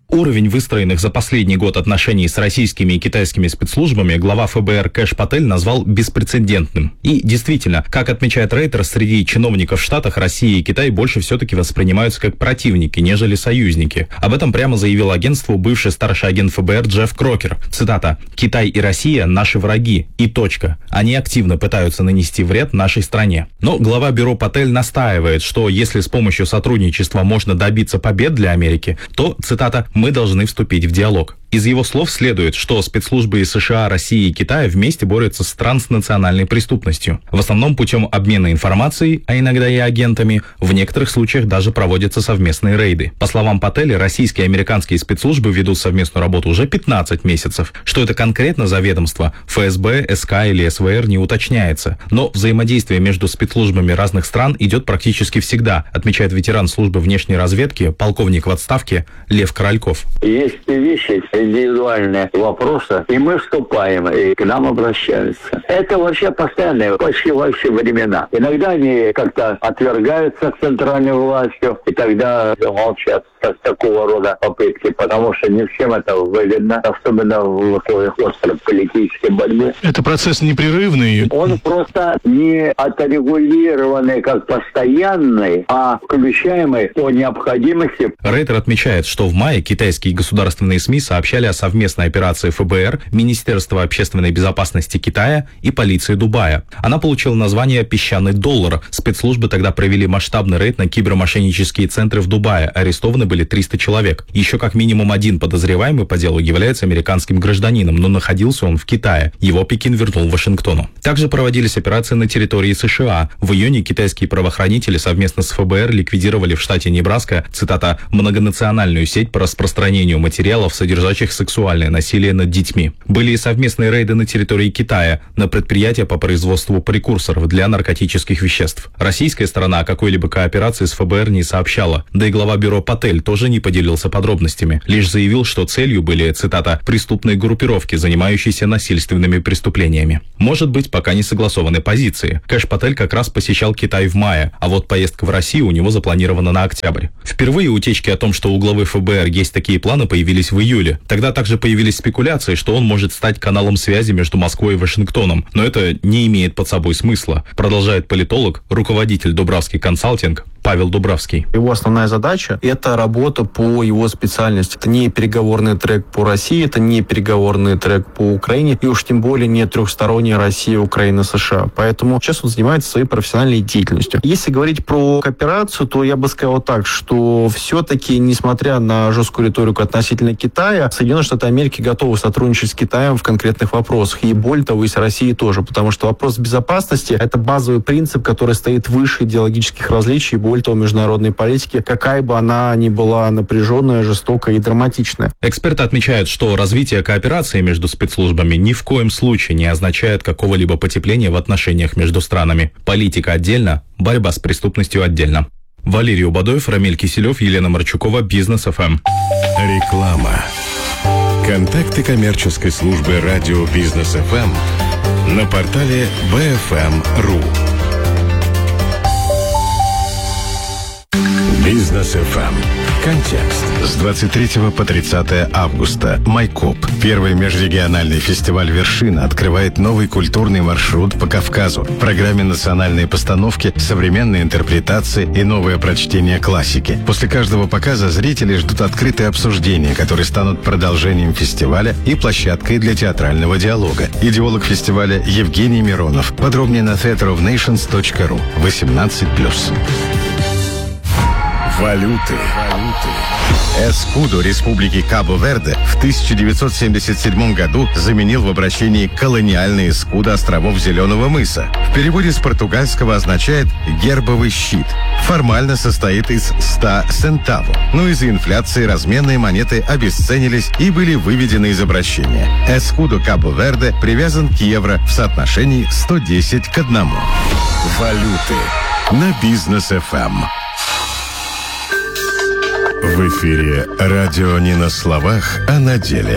Уровень выстроенных за последний год отношений с российскими и китайскими спецслужбами глава ФБР Кэш Патель назвал беспрецедентным. И действительно, как отмечает Рейтер, среди чиновников в Штатах Россия и Китай больше все-таки воспринимаются как противники, нежели союзники. Об этом прямо заявил агентству бывший старший агент ФБР Джефф Крокер. Цитата: «Китай и Россия – наши враги. И точка. Они активно пытаются нанести вред нашей стране». Но глава бюро Патель настаивает, что если с помощью сотрудничества можно добиться побед для Америки, то, цитата, «мы должны вступить в диалог». Из его слов следует, что спецслужбы из США, России и Китая вместе борются с транснациональной преступностью. В основном путем обмена информацией, а иногда и агентами, в некоторых случаях даже проводятся совместные рейды. По словам Пателя, российские и американские спецслужбы ведут совместную работу уже пятнадцать месяцев. Что это конкретно за ведомство, ФСБ, СК или СВР не уточняется. Но взаимодействие между спецслужбами разных стран идет практически всегда, отмечает ветеран службы внешней разведки, полковник в отставке Лев Корольков. Есть вещи, индивидуальные вопросы, и мы вступаем, и к нам обращаются. Это вообще постоянно, почти во все времена. Иногда они как-то отвергаются центральной властью, и тогда молчат как такого рода попытки, потому что не всем это выгодно, особенно в условиях острой политической борьбы. Это процесс непрерывный? Он просто не отрегулированный как постоянный, а включаемый по необходимости. Рейтер отмечает, что в мае китайские государственные СМИ сообщали о совместной операции ФБР, Министерства общественной безопасности Китая и полиции Дубая. Она получила название «Песчаный доллар». Спецслужбы тогда провели масштабный рейд на кибермошеннические центры в Дубае. Арестованы были триста человек. Еще как минимум один подозреваемый по делу является американским гражданином, но находился он в Китае. Его Пекин вернул Вашингтону. Также проводились операции на территории США. В июне китайские правоохранители совместно с ФБР ликвидировали в штате Небраска, цитата, «многонациональную сеть по распространению материалов, содержащих сексуальное насилие над детьми». Были и совместные рейды на территории Китая, на предприятия по производству прекурсоров для наркотических веществ. Российская сторона о какой-либо кооперации с ФБР не сообщала. Да и глава бюро Патель тоже не поделился подробностями. Лишь заявил, что целью были, цитата, «преступные группировки, занимающиеся насильственными преступлениями». Может быть, пока не согласованы позиции. Кэш Патель как раз посещал Китай в мае, а вот поездка в Россию у него запланирована на октябрь. Впервые утечки о том, что у главы ФБР есть такие планы, появились в июле. Тогда также появились спекуляции, что он может стать каналом связи между Москвой и Вашингтоном. Но это не имеет под собой смысла, продолжает политолог, руководитель Дубравский консалтинг Павел Дубравский. Его основная задача – это работа по его специальности. Это не переговорный трек по России, это не переговорный трек по Украине, и уж тем более не трехсторонняя Россия, Украина, США. Поэтому сейчас он занимается своей профессиональной деятельностью. Если говорить про кооперацию, то я бы сказал так, что все-таки, несмотря на жесткую риторику относительно Китая, Соединенные Штаты Америки готовы сотрудничать с Китаем в конкретных вопросах. И более того, и с Россией тоже. Потому что вопрос безопасности – это базовый принцип, который стоит выше идеологических различий, более того, международной политики, какая бы она ни была напряженная, жестокая и драматичная. Эксперты отмечают, что развитие кооперации между спецслужбами ни в коем случае не означает какого-либо потепления в отношениях между странами. Политика отдельно, борьба с преступностью отдельно. Валерий Убадоев, Рамиль Киселев, Елена Марчукова, Бизнес эф эм. Реклама. Контакты коммерческой службы радио Бизнес эф эм на портале би эф эм точка ру. Бизнес эф эм. Контекст. С двадцать третьего по тридцатое августа. Майкоп. Первый межрегиональный фестиваль «Вершина» открывает новый культурный маршрут по Кавказу. В программе национальные постановки, современные интерпретации и новое прочтение классики. После каждого показа зрители ждут открытые обсуждения, которые станут продолжением фестиваля и площадкой для театрального диалога. Идеолог фестиваля Евгений Миронов. Подробнее на theatre of nations точка ру. восемнадцать плюс. Валюты. Эскудо Республики Кабо-Верде в тысяча девятьсот семьдесят седьмом году заменил в обращении колониальный эскудо островов Зеленого мыса. В переводе с португальского означает «гербовый щит». Формально состоит из ста центаво. Но из-за инфляции разменные монеты обесценились и были выведены из обращения. Эскудо Кабо-Верде привязан к евро в соотношении сто десять к одному. Валюты на Бизнес эф эм. В эфире радио не на словах, а на деле.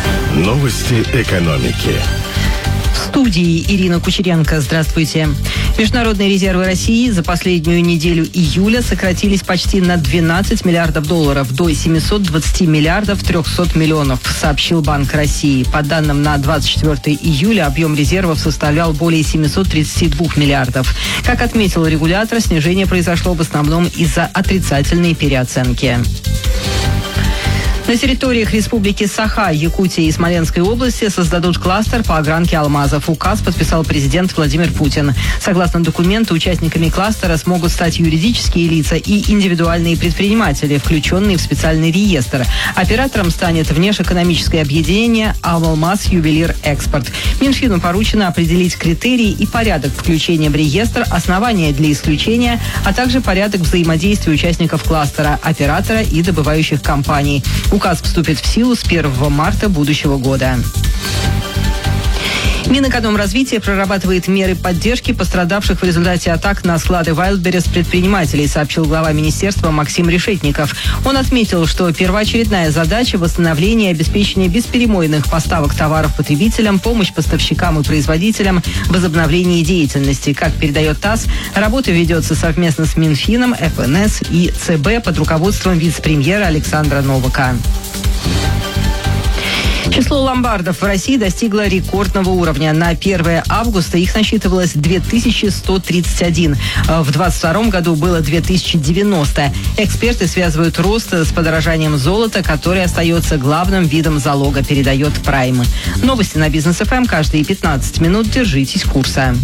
Новости экономики. В студии Ирина Кучеренко. Здравствуйте. Международные резервы России за последнюю неделю июля сократились почти на двенадцать миллиардов долларов до семьсот двадцать миллиардов триста миллионов, сообщил Банк России. По данным на двадцать четвёртое июля объем резервов составлял более семьсот тридцать два миллиардов. Как отметил регулятор, снижение произошло в основном из-за отрицательной переоценки. На территориях Республики Саха, Якутии и Смоленской области создадут кластер по огранке алмазов. Указ подписал президент Владимир Путин. Согласно документу, участниками кластера смогут стать юридические лица и индивидуальные предприниматели, включенные в специальный реестр. Оператором станет внешэкономическое объединение «Алмаз Ювелир Экспорт». Минфину поручено определить критерии и порядок включения в реестр, основания для исключения, а также порядок взаимодействия участников кластера, оператора и добывающих компаний. Указ вступит в силу с первого марта будущего года. Минэкономразвития прорабатывает меры поддержки пострадавших в результате атак на склады Wildberries предпринимателей, сообщил глава министерства Максим Решетников. Он отметил, что первоочередная задача – восстановление и обеспечение бесперебойных поставок товаров потребителям, помощь поставщикам и производителям, возобновление деятельности. Как передает ТАСС, работа ведется совместно с Минфином, эф эн эс и цэ бэ под руководством вице-премьера Александра Новака. Число ломбардов в России достигло рекордного уровня. На первое августа их насчитывалось две тысячи сто тридцать один. В двадцать втором году было две тысячи девяносто. Эксперты связывают рост с подорожанием золота, которое остается главным видом залога, передает Прайм. Новости на Бизнес эф эм каждые пятнадцать минут. Держитесь курса.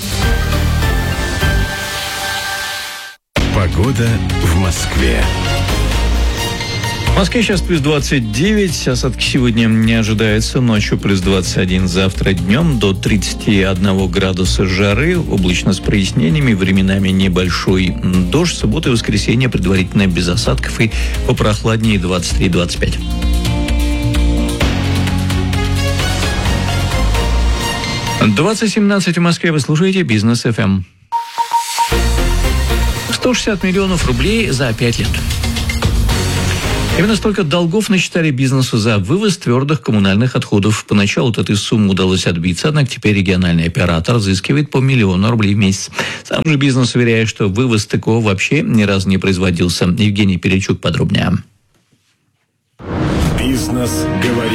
Погода в Москве. В Москве сейчас плюс двадцать девять, осадки сегодня не ожидается, ночью плюс двадцать один, завтра днем до тридцати одного градуса жары, облачно с прояснениями, временами небольшой дождь, суббота и воскресенье предварительно без осадков и попрохладнее двадцать три - двадцать пять. двадцать семнадцать в Москве, вы слушаете Бизнес эф эм. сто шестьдесят миллионов рублей за пять лет. Именно столько долгов насчитали бизнесу за вывоз твердых коммунальных отходов. Поначалу от этой суммы удалось отбиться, однако теперь региональный оператор взыскивает по миллиону рублей в месяц. Сам же бизнес уверяет, что вывоз такого вообще ни разу не производился. Евгений Перечук подробнее. Бизнес говорит.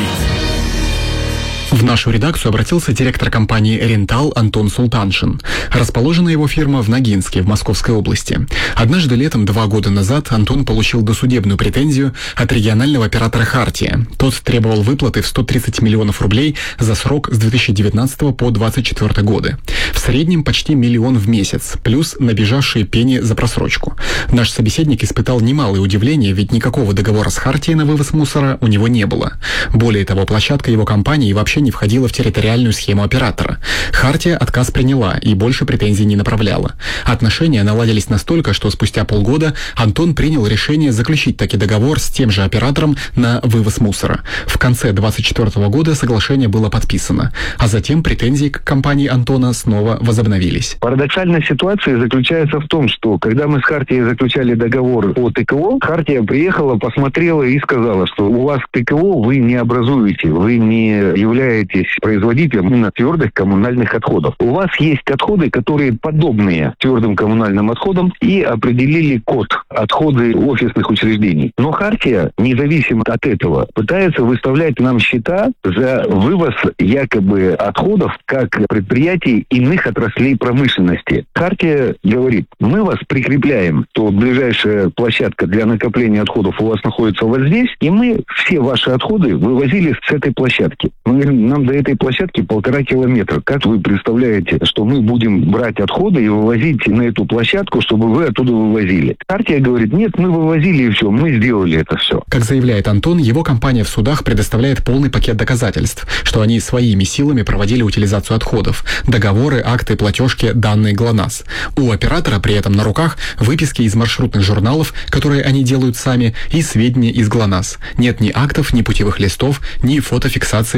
В нашу редакцию обратился директор компании «Рентал» Антон Султаншин. Расположена его фирма в Ногинске, в Московской области. Однажды летом два года назад Антон получил досудебную претензию от регионального оператора «Хартия». Тот требовал выплаты в сто тридцать миллионов рублей за срок с две тысячи девятнадцатого по двадцать четвёртый годы. В среднем почти миллион в месяц, плюс набежавшие пени за просрочку. Наш собеседник испытал немалое удивление, ведь никакого договора с «Хартией» на вывоз мусора у него не было. Более того, площадка его компании вообще не входила в территориальную схему оператора. «Хартия» отказ приняла и больше претензий не направляла. Отношения наладились настолько, что спустя полгода Антон принял решение заключить таки договор с тем же оператором на вывоз мусора. В конце двадцать четвёртого года соглашение было подписано, а затем претензии к компании Антона снова возобновились. Парадоксальная ситуация заключается в том, что когда мы с «Хартией» заключали договор по тэ ка о, «Хартия» приехала, посмотрела и сказала, что у вас тэ ка о вы не образуете, вы не являетесь производителем именно твердых коммунальных отходов. У вас есть отходы, которые подобные твердым коммунальным отходам, и определили код отходы офисных учреждений. Но «Хартия», независимо от этого, пытается выставлять нам счета за вывоз якобы отходов как предприятий иных отраслей промышленности. «Хартия» говорит, мы вас прикрепляем, то ближайшая площадка для накопления отходов у вас находится вот здесь, и мы все ваши отходы вывозили с этой площадки. Мы говорим, нам до этой площадки полтора километра. Как вы представляете, что мы будем брать отходы и вывозить на эту площадку, чтобы вы оттуда вывозили? «Хартия» говорит, нет, мы вывозили и все, мы сделали это все. Как заявляет Антон, его компания в судах предоставляет полный пакет доказательств, что они своими силами проводили утилизацию отходов. Договоры, акты, платежки, данные ГЛОНАСС. У оператора при этом на руках выписки из маршрутных журналов, которые они делают сами, и сведения из ГЛОНАСС. Нет ни актов, ни путевых листов, ни фотофиксации заезда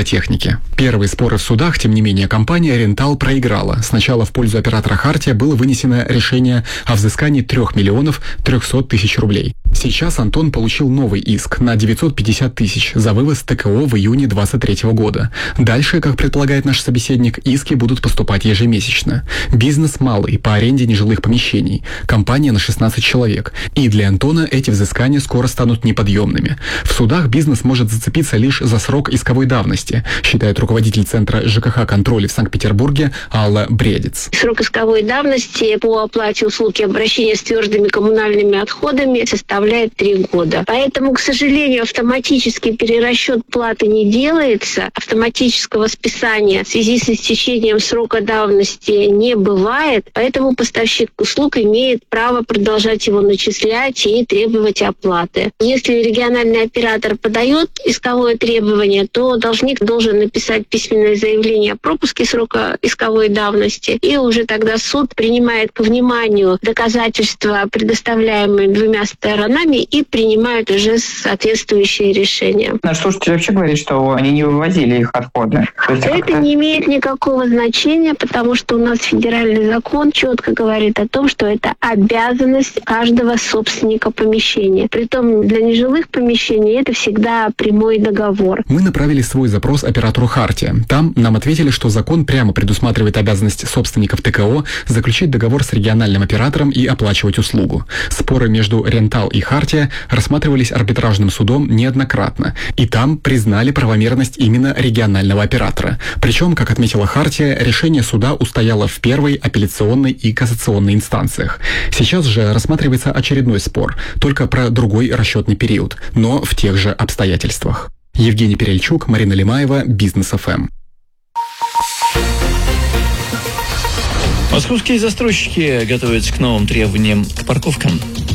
робототехники. Первые споры в судах, тем не менее, компания «Рентал» проиграла. Сначала в пользу оператора «Хартия» было вынесено решение о взыскании трех миллионов трехсот тысяч рублей. Сейчас Антон получил новый иск на девятьсот пятьдесят тысяч за вывоз ТКО в июне двадцать третьего года. Дальше, как предполагает наш собеседник, иски будут поступать ежемесячно. Бизнес малый, по аренде нежилых помещений. Компания на шестнадцать человек. И для Антона эти взыскания скоро станут неподъемными. В судах бизнес может зацепиться лишь за срок исковой давности, считает руководитель Центра ЖКХ-контроля в Санкт-Петербурге Алла Бредец. Срок исковой давности по оплате услуг и обращения с твердыми коммунальными отходами составляет три года. Поэтому, к сожалению, автоматический перерасчет платы не делается, автоматического списания в связи с истечением срока давности не бывает, поэтому поставщик услуг имеет право продолжать его начислять и требовать оплаты. Если региональный оператор подает исковое требование, то должник должен написать письменное заявление о пропуске срока исковой давности, и уже тогда суд принимает к вниманию доказательства, предоставляемые двумя сторонами, и принимает уже соответствующие решения. Наш слушатель вообще говорит, что они не вывозили их отходы. Это не имеет никакого значения, потому что у нас федеральный закон четко говорит о том, что это обязанность каждого собственника помещения. Притом для нежилых помещений это всегда прямой договор. Мы направили свой запрос оператору «Хартия». Там нам ответили, что закон прямо предусматривает обязанность собственников ТКО заключить договор с региональным оператором и оплачивать услугу. Споры между «Рентал» и «Хартия» рассматривались арбитражным судом неоднократно, и там признали правомерность именно регионального оператора. Причем, как отметила «Хартия», решение суда устояло в первой, апелляционной и кассационной инстанциях. Сейчас же рассматривается очередной спор, только про другой расчетный период, но в тех же обстоятельствах. Евгений Перельчук, Марина Лимаева, Бизнес эф эм. Московские застройщики готовятся к новым требованиям к парковкам.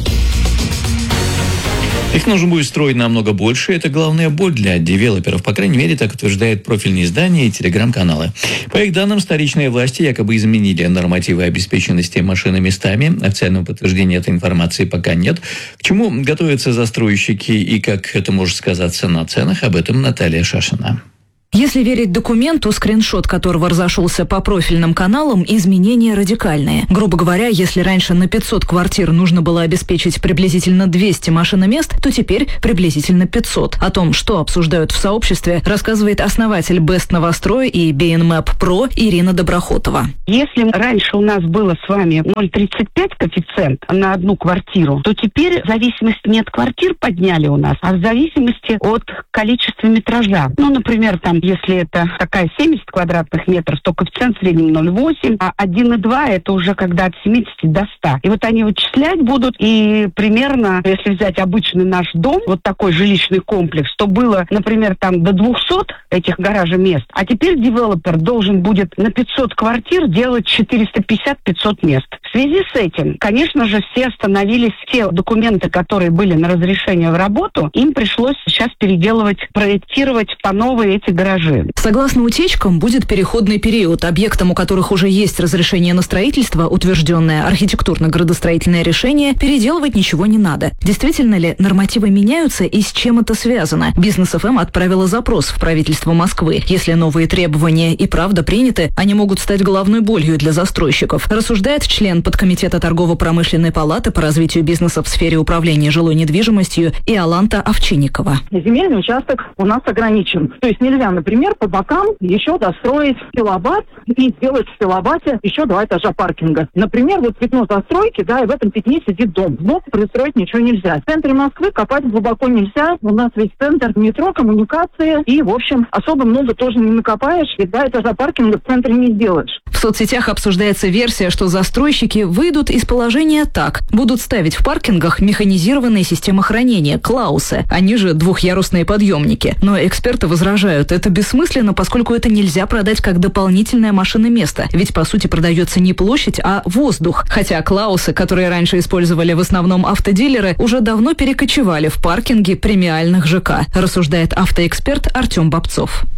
Их нужно будет строить намного больше. Это главная боль для девелоперов. По крайней мере, так утверждают профильные издания и телеграм-каналы. По их данным, столичные власти якобы изменили нормативы обеспеченности машиноместами. Официального подтверждения этой информации пока нет. К чему готовятся застройщики и как это может сказаться на ценах, об этом Наталья Шашина. Если верить документу, скриншот которого разошелся по профильным каналам, изменения радикальные. Грубо говоря, если раньше на пятьсот квартир нужно было обеспечить приблизительно двести машиномест, то теперь приблизительно пятьсот. О том, что обсуждают в сообществе, рассказывает основатель Best Новострой и би эн мэп про Ирина Доброхотова. Если раньше у нас было с вами ноль целых тридцать пять коэффициент на одну квартиру, то теперь в зависимости не от квартир подняли у нас, а в зависимости от количества метража. Ну, например, там если это такая семьдесят квадратных метров, то коэффициент в среднем ноль целых восемь десятых, а один целых два десятых это уже когда от семидесяти до ста. И вот они вычислять будут, и примерно, если взять обычный наш дом, вот такой жилищный комплекс, то было, например, там до двухсот этих гаража-мест, а теперь девелопер должен будет на пятьсот квартир делать четыреста пятьдесят - пятьсот мест. В связи с этим, конечно же, все остановились, те документы, которые были на разрешение в работу, им пришлось сейчас переделывать, проектировать по новой эти гаражи. Согласно утечкам, будет переходный период. Объектам, у которых уже есть разрешение на строительство, утвержденное архитектурно-градостроительное решение, переделывать ничего не надо. Действительно ли нормативы меняются и с чем это связано? Бизнес эф эм отправила запрос в правительство Москвы. Если новые требования и правда приняты, они могут стать головной болью для застройщиков, рассуждает член подкомитета торгово-промышленной палаты по развитию бизнеса в сфере управления жилой недвижимостью Иоланта Овчинникова. Земельный участок у нас ограничен. То есть нельзя, например, по бокам еще достроить киловатт и сделать в киловатте еще два этажа паркинга. Например, вот пятно застройки, да, и в этом пятне сидит дом. Сбоку пристроить ничего нельзя. В центре Москвы копать глубоко нельзя. У нас весь центр метро, коммуникации. И, в общем, особо много тоже не накопаешь. И два этажа паркинга в центре не сделаешь. В соцсетях обсуждается версия, что застройщики выйдут из положения так. Будут ставить в паркингах механизированные системы хранения, клаусы. Они же двухъярусные подъемники. Но эксперты возражают, это бессмысленно, поскольку это нельзя продать как дополнительное машиноместо. Ведь, по сути, продается не площадь, а воздух. Хотя клаусы, которые раньше использовали в основном автодилеры, уже давно перекочевали в паркинги премиальных ЖК, рассуждает автоэксперт Артем Бобцов.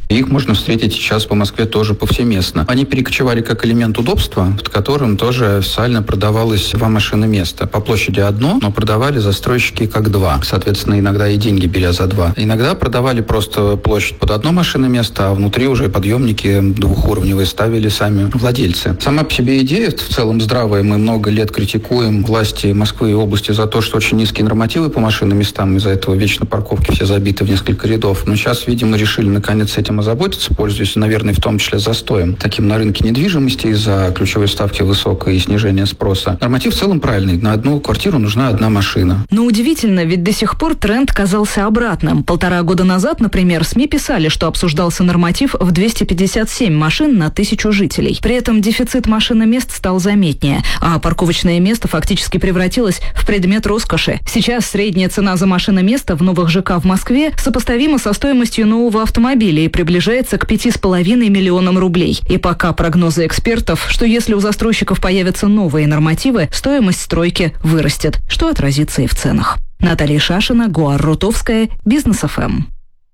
Их можно встретить сейчас по Москве тоже повсеместно. Они перекочевали как элемент удобства, под которым тоже официально продавалось два машины места. По площади одно, но продавали застройщики как два. Соответственно, иногда и деньги беря за два. Иногда продавали просто площадь под одно машины место, а внутри уже подъемники двухуровневые ставили сами владельцы. Сама по себе идея в целом здравая. Мы много лет критикуем власти Москвы и области за то, что очень низкие нормативы по машинным местам. Из-за этого вечно парковки все забиты в несколько рядов. Но сейчас, видимо, решили наконец этим озаботиться, пользуясь, наверное, в том числе застоем таким на рынке недвижимости из-за ключевой ставки высокой и снижения спроса. Норматив в целом правильный. На одну квартиру нужна одна машина. Но удивительно, ведь до сих пор тренд казался обратным. Полтора года назад, например, СМИ писали, что обсуждался норматив в двести пятьдесят семь машин на тысячу жителей. При этом дефицит машиномест стал заметнее, а парковочное место фактически превратилось в предмет роскоши. Сейчас средняя цена за машиноместо в новых ЖК в Москве сопоставима со стоимостью нового автомобиля и приближается к пяти с половиной миллионам рублей. И пока прогнозы экспертов, что если у застройщиков появятся новые нормативы, стоимость стройки вырастет, что отразится и в ценах. Наталья Шашина, Гуар Рутовская, Бизнес эф эм.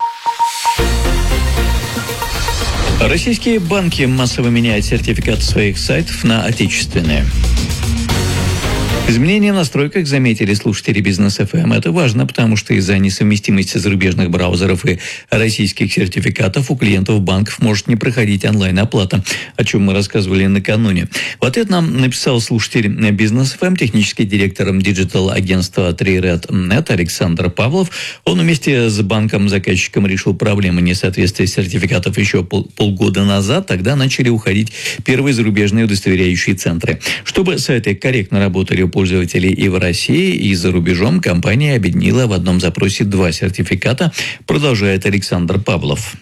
Российские банки массово меняют сертификаты своих сайтов на отечественные. Изменения в настройках заметили слушатели Бизнес эф эм. Это важно, потому что из-за несовместимости зарубежных браузеров и российских сертификатов у клиентов банков может не проходить онлайн-оплата, о чем мы рассказывали накануне. В ответ нам написал слушатель Бизнес эф эм, технический директор диджитал-агентства три ред точка нет Александр Павлов. Он вместе с банком-заказчиком решил проблему несоответствия сертификатов еще пол- полгода назад. Тогда начали уходить первые зарубежные удостоверяющие центры. Чтобы сайты корректно работали у пользователей и в России, и за рубежом, компания объединила в одном запросе два сертификата, продолжает Александр Павлов.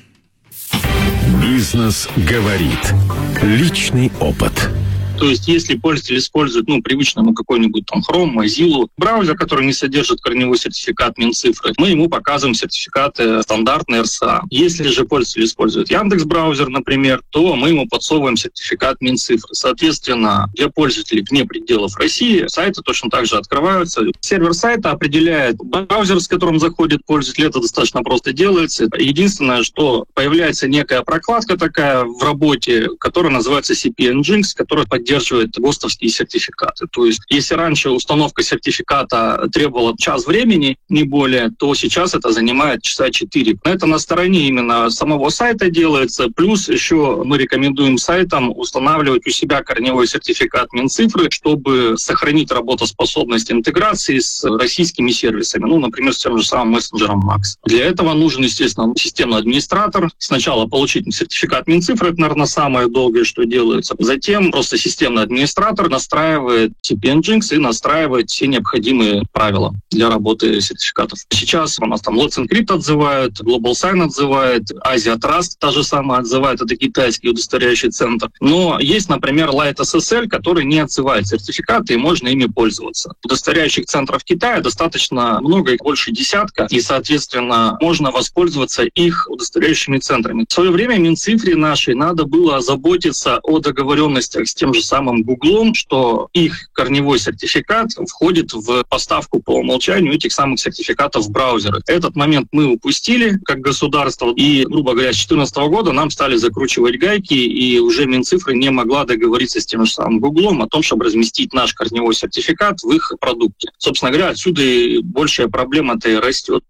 Бизнес говорит. Личный опыт. То есть, если пользователь использует, ну, привычно ему какой-нибудь там Chrome, Mozilla, браузер, который не содержит корневой сертификат Минцифры, мы ему показываем сертификаты стандартные эр эс а. Если же пользователь использует Яндекс.Браузер, например, то мы ему подсовываем сертификат Минцифры. Соответственно, для пользователей вне пределов России сайты точно так же открываются. Сервер сайта определяет браузер, с которым заходит пользователь. Это достаточно просто делается. Единственное, что появляется некая прокладка такая в работе, которая называется си пи Nginx, которая поддерживает поддерживает ГОСТовские сертификаты. То есть, если раньше установка сертификата требовала час времени, не более, то сейчас это занимает часа четыре. Это на стороне именно самого сайта делается. Плюс еще мы рекомендуем сайтам устанавливать у себя корневой сертификат Минцифры, чтобы сохранить работоспособность интеграции с российскими сервисами. Ну, например, с тем же самым мессенджером Макс. Для этого нужен, естественно, системный администратор. Сначала получить сертификат Минцифры, это, наверное, самое долгое, что делается. Затем просто системный администратор настраивает си пи Nginx и настраивает все необходимые правила для работы сертификатов. Сейчас у нас там Let's Encrypt отзывают, Global Sign отзывает, Asia Trust та же самая отзывает, это китайский удостоверяющий центр. Но есть, например, Light эс эс эль, который не отзывает сертификаты, и можно ими пользоваться. Удостоверяющих центров Китая достаточно много, их больше десятка, и, соответственно, можно воспользоваться их удостоверяющими центрами. В свое время Минцифре нашей надо было заботиться о договоренностях с тем же самым Гуглом, что их корневой сертификат входит в поставку по умолчанию этих самых сертификатов в браузеры. Этот момент мы упустили как государство, и, грубо говоря, с две тысячи четырнадцатого года нам стали закручивать гайки, и уже Минцифры не могла договориться с тем же самым Гуглом о том, чтобы разместить наш корневой сертификат в их продукте. Собственно говоря, отсюда и большая проблема-то и растет.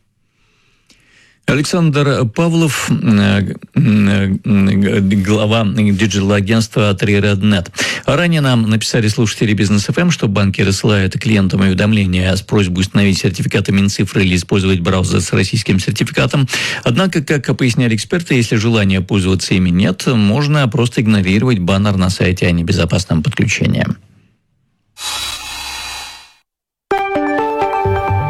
Александр Павлов, глава диджитал-агентства три ред точка нет. Ранее нам написали слушатели Бизнес эф эм, что банки рассылают клиентам уведомления с просьбой установить сертификаты Минцифры или использовать браузер с российским сертификатом. Однако, как поясняли эксперты, если желания пользоваться ими нет, можно просто игнорировать баннер на сайте о небезопасном подключении.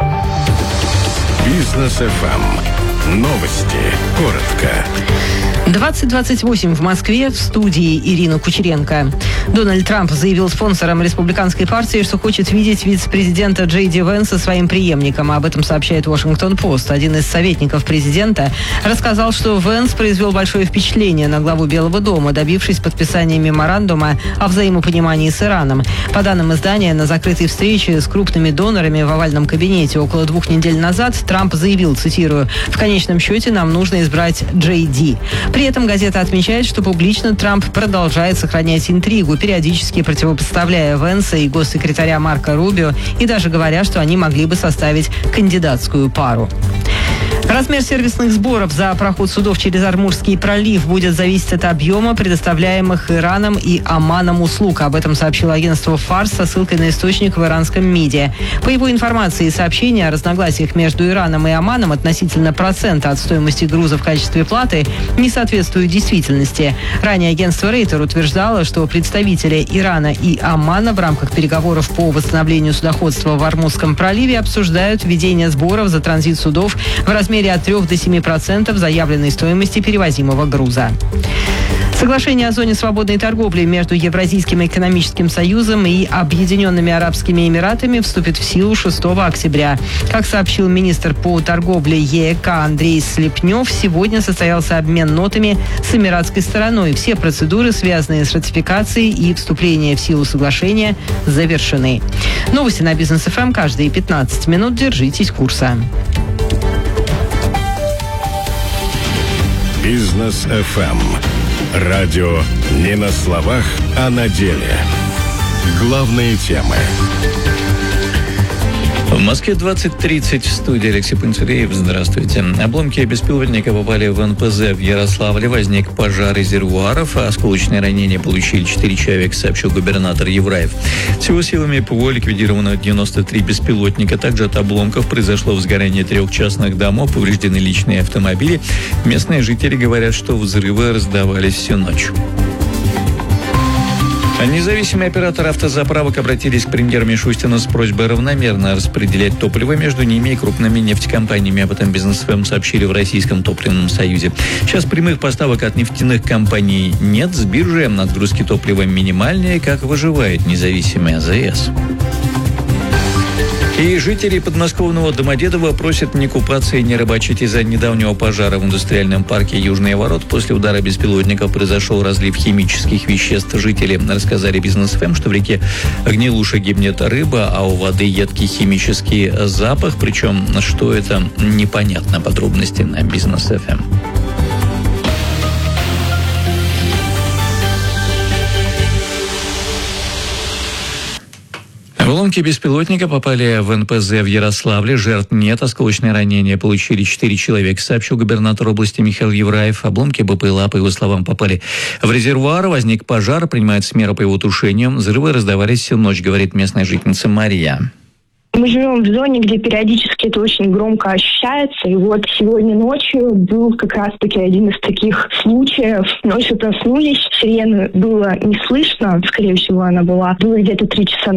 Бизнес эф эм. Новости. Коротко. двадцать двадцать восемь в Москве, в студии Ирина Кучеренко. Дональд Трамп заявил спонсорам республиканской партии, что хочет видеть вице-президента Джей Ди Венса своим преемником. Об этом сообщает Вашингтон-Пост. Один из советников президента рассказал, что Венс произвел большое впечатление на главу Белого дома, добившись подписания меморандума о взаимопонимании с Ираном. По данным издания, на закрытой встрече с крупными донорами в овальном кабинете около двух недель назад Трамп заявил, цитирую, «В конечном счете нам нужно избрать Джей Ди». При этом газета отмечает, что публично Трамп продолжает сохранять интригу, периодически противопоставляя Венса и госсекретаря Марко Рубио, и даже говоря, что они могли бы составить кандидатскую пару. Размер сервисных сборов за проход судов через Ормузский пролив будет зависеть от объема предоставляемых Ираном и Оманом услуг. Об этом сообщило агентство ФАРС со ссылкой на источник в иранском МИДе. По его информации, сообщения о разногласиях между Ираном и Оманом относительно процента от стоимости груза в качестве платы не соответствуют действительности. Ранее агентство Рейтер утверждало, что представители Ирана и Омана в рамках переговоров по восстановлению судоходства в Ормузском проливе обсуждают введение сборов за транзит судов в размере от трёх до семи процентов заявленной стоимости перевозимого груза. Соглашение о зоне свободной торговли между Евразийским экономическим союзом и Объединенными Арабскими Эмиратами вступит в силу шестого октября. Как сообщил министр по торговле ЕЭК Андрей Слепнев, сегодня состоялся обмен нотами с эмиратской стороной. Все процедуры, связанные с ратификацией и вступлением в силу соглашения, завершены. Новости на Бизнес эф эм каждые пятнадцать минут. Держитесь курса. Бизнес эф эм. Радио не на словах, а на деле. Главные темы. В Москве двадцать тридцать, в студии Алексей Пантелеев. Здравствуйте. Обломки беспилотника попали в эн пэ зэ в Ярославле. Возник пожар резервуаров, а осколочные ранения получили четыре человека, сообщил губернатор Евраев. Всего силами ПВО ликвидировано девяносто три беспилотника. Также от обломков произошло возгорание трех частных домов, повреждены личные автомобили. Местные жители говорят, что взрывы раздавались всю ночь. Независимые операторы автозаправок обратились к премьеру Мишустину с просьбой равномерно распределять топливо между ними и крупными нефтекомпаниями. Об этом Бизнес эф эм сообщили в Российском топливном союзе. Сейчас прямых поставок от нефтяных компаний нет. С биржи отгрузки топлива минимальные, как выживает независимый а зэ эс. И жители подмосковного Домодедово просят не купаться и не рыбачить из-за недавнего пожара в индустриальном парке «Южные ворота». После удара беспилотников произошел разлив химических веществ. Жители рассказали Бизнес эф эм, что в реке Гнилуша гибнет рыба, а у воды едкий химический запах. Причем, что это, непонятно. Подробности на Бизнес эф эм. Обломки беспилотника попали в эн пэ зэ в Ярославле. Жертв нет. Осколочные ранения получили четыре человека, сообщил губернатор области Михаил Евраев. Обломки бэ пэ эл а, по его словам, попали в резервуар. Возник пожар, принимаются меры по его тушению. Взрывы раздавались всю ночь, говорит местная жительница Мария. Мы живем в зоне, где периодически это очень громко ощущается. И вот сегодня ночью был как раз-таки один из таких случаев. Ночью проснулись, сирены было не слышно. Скорее всего, она была. Было где-то три часа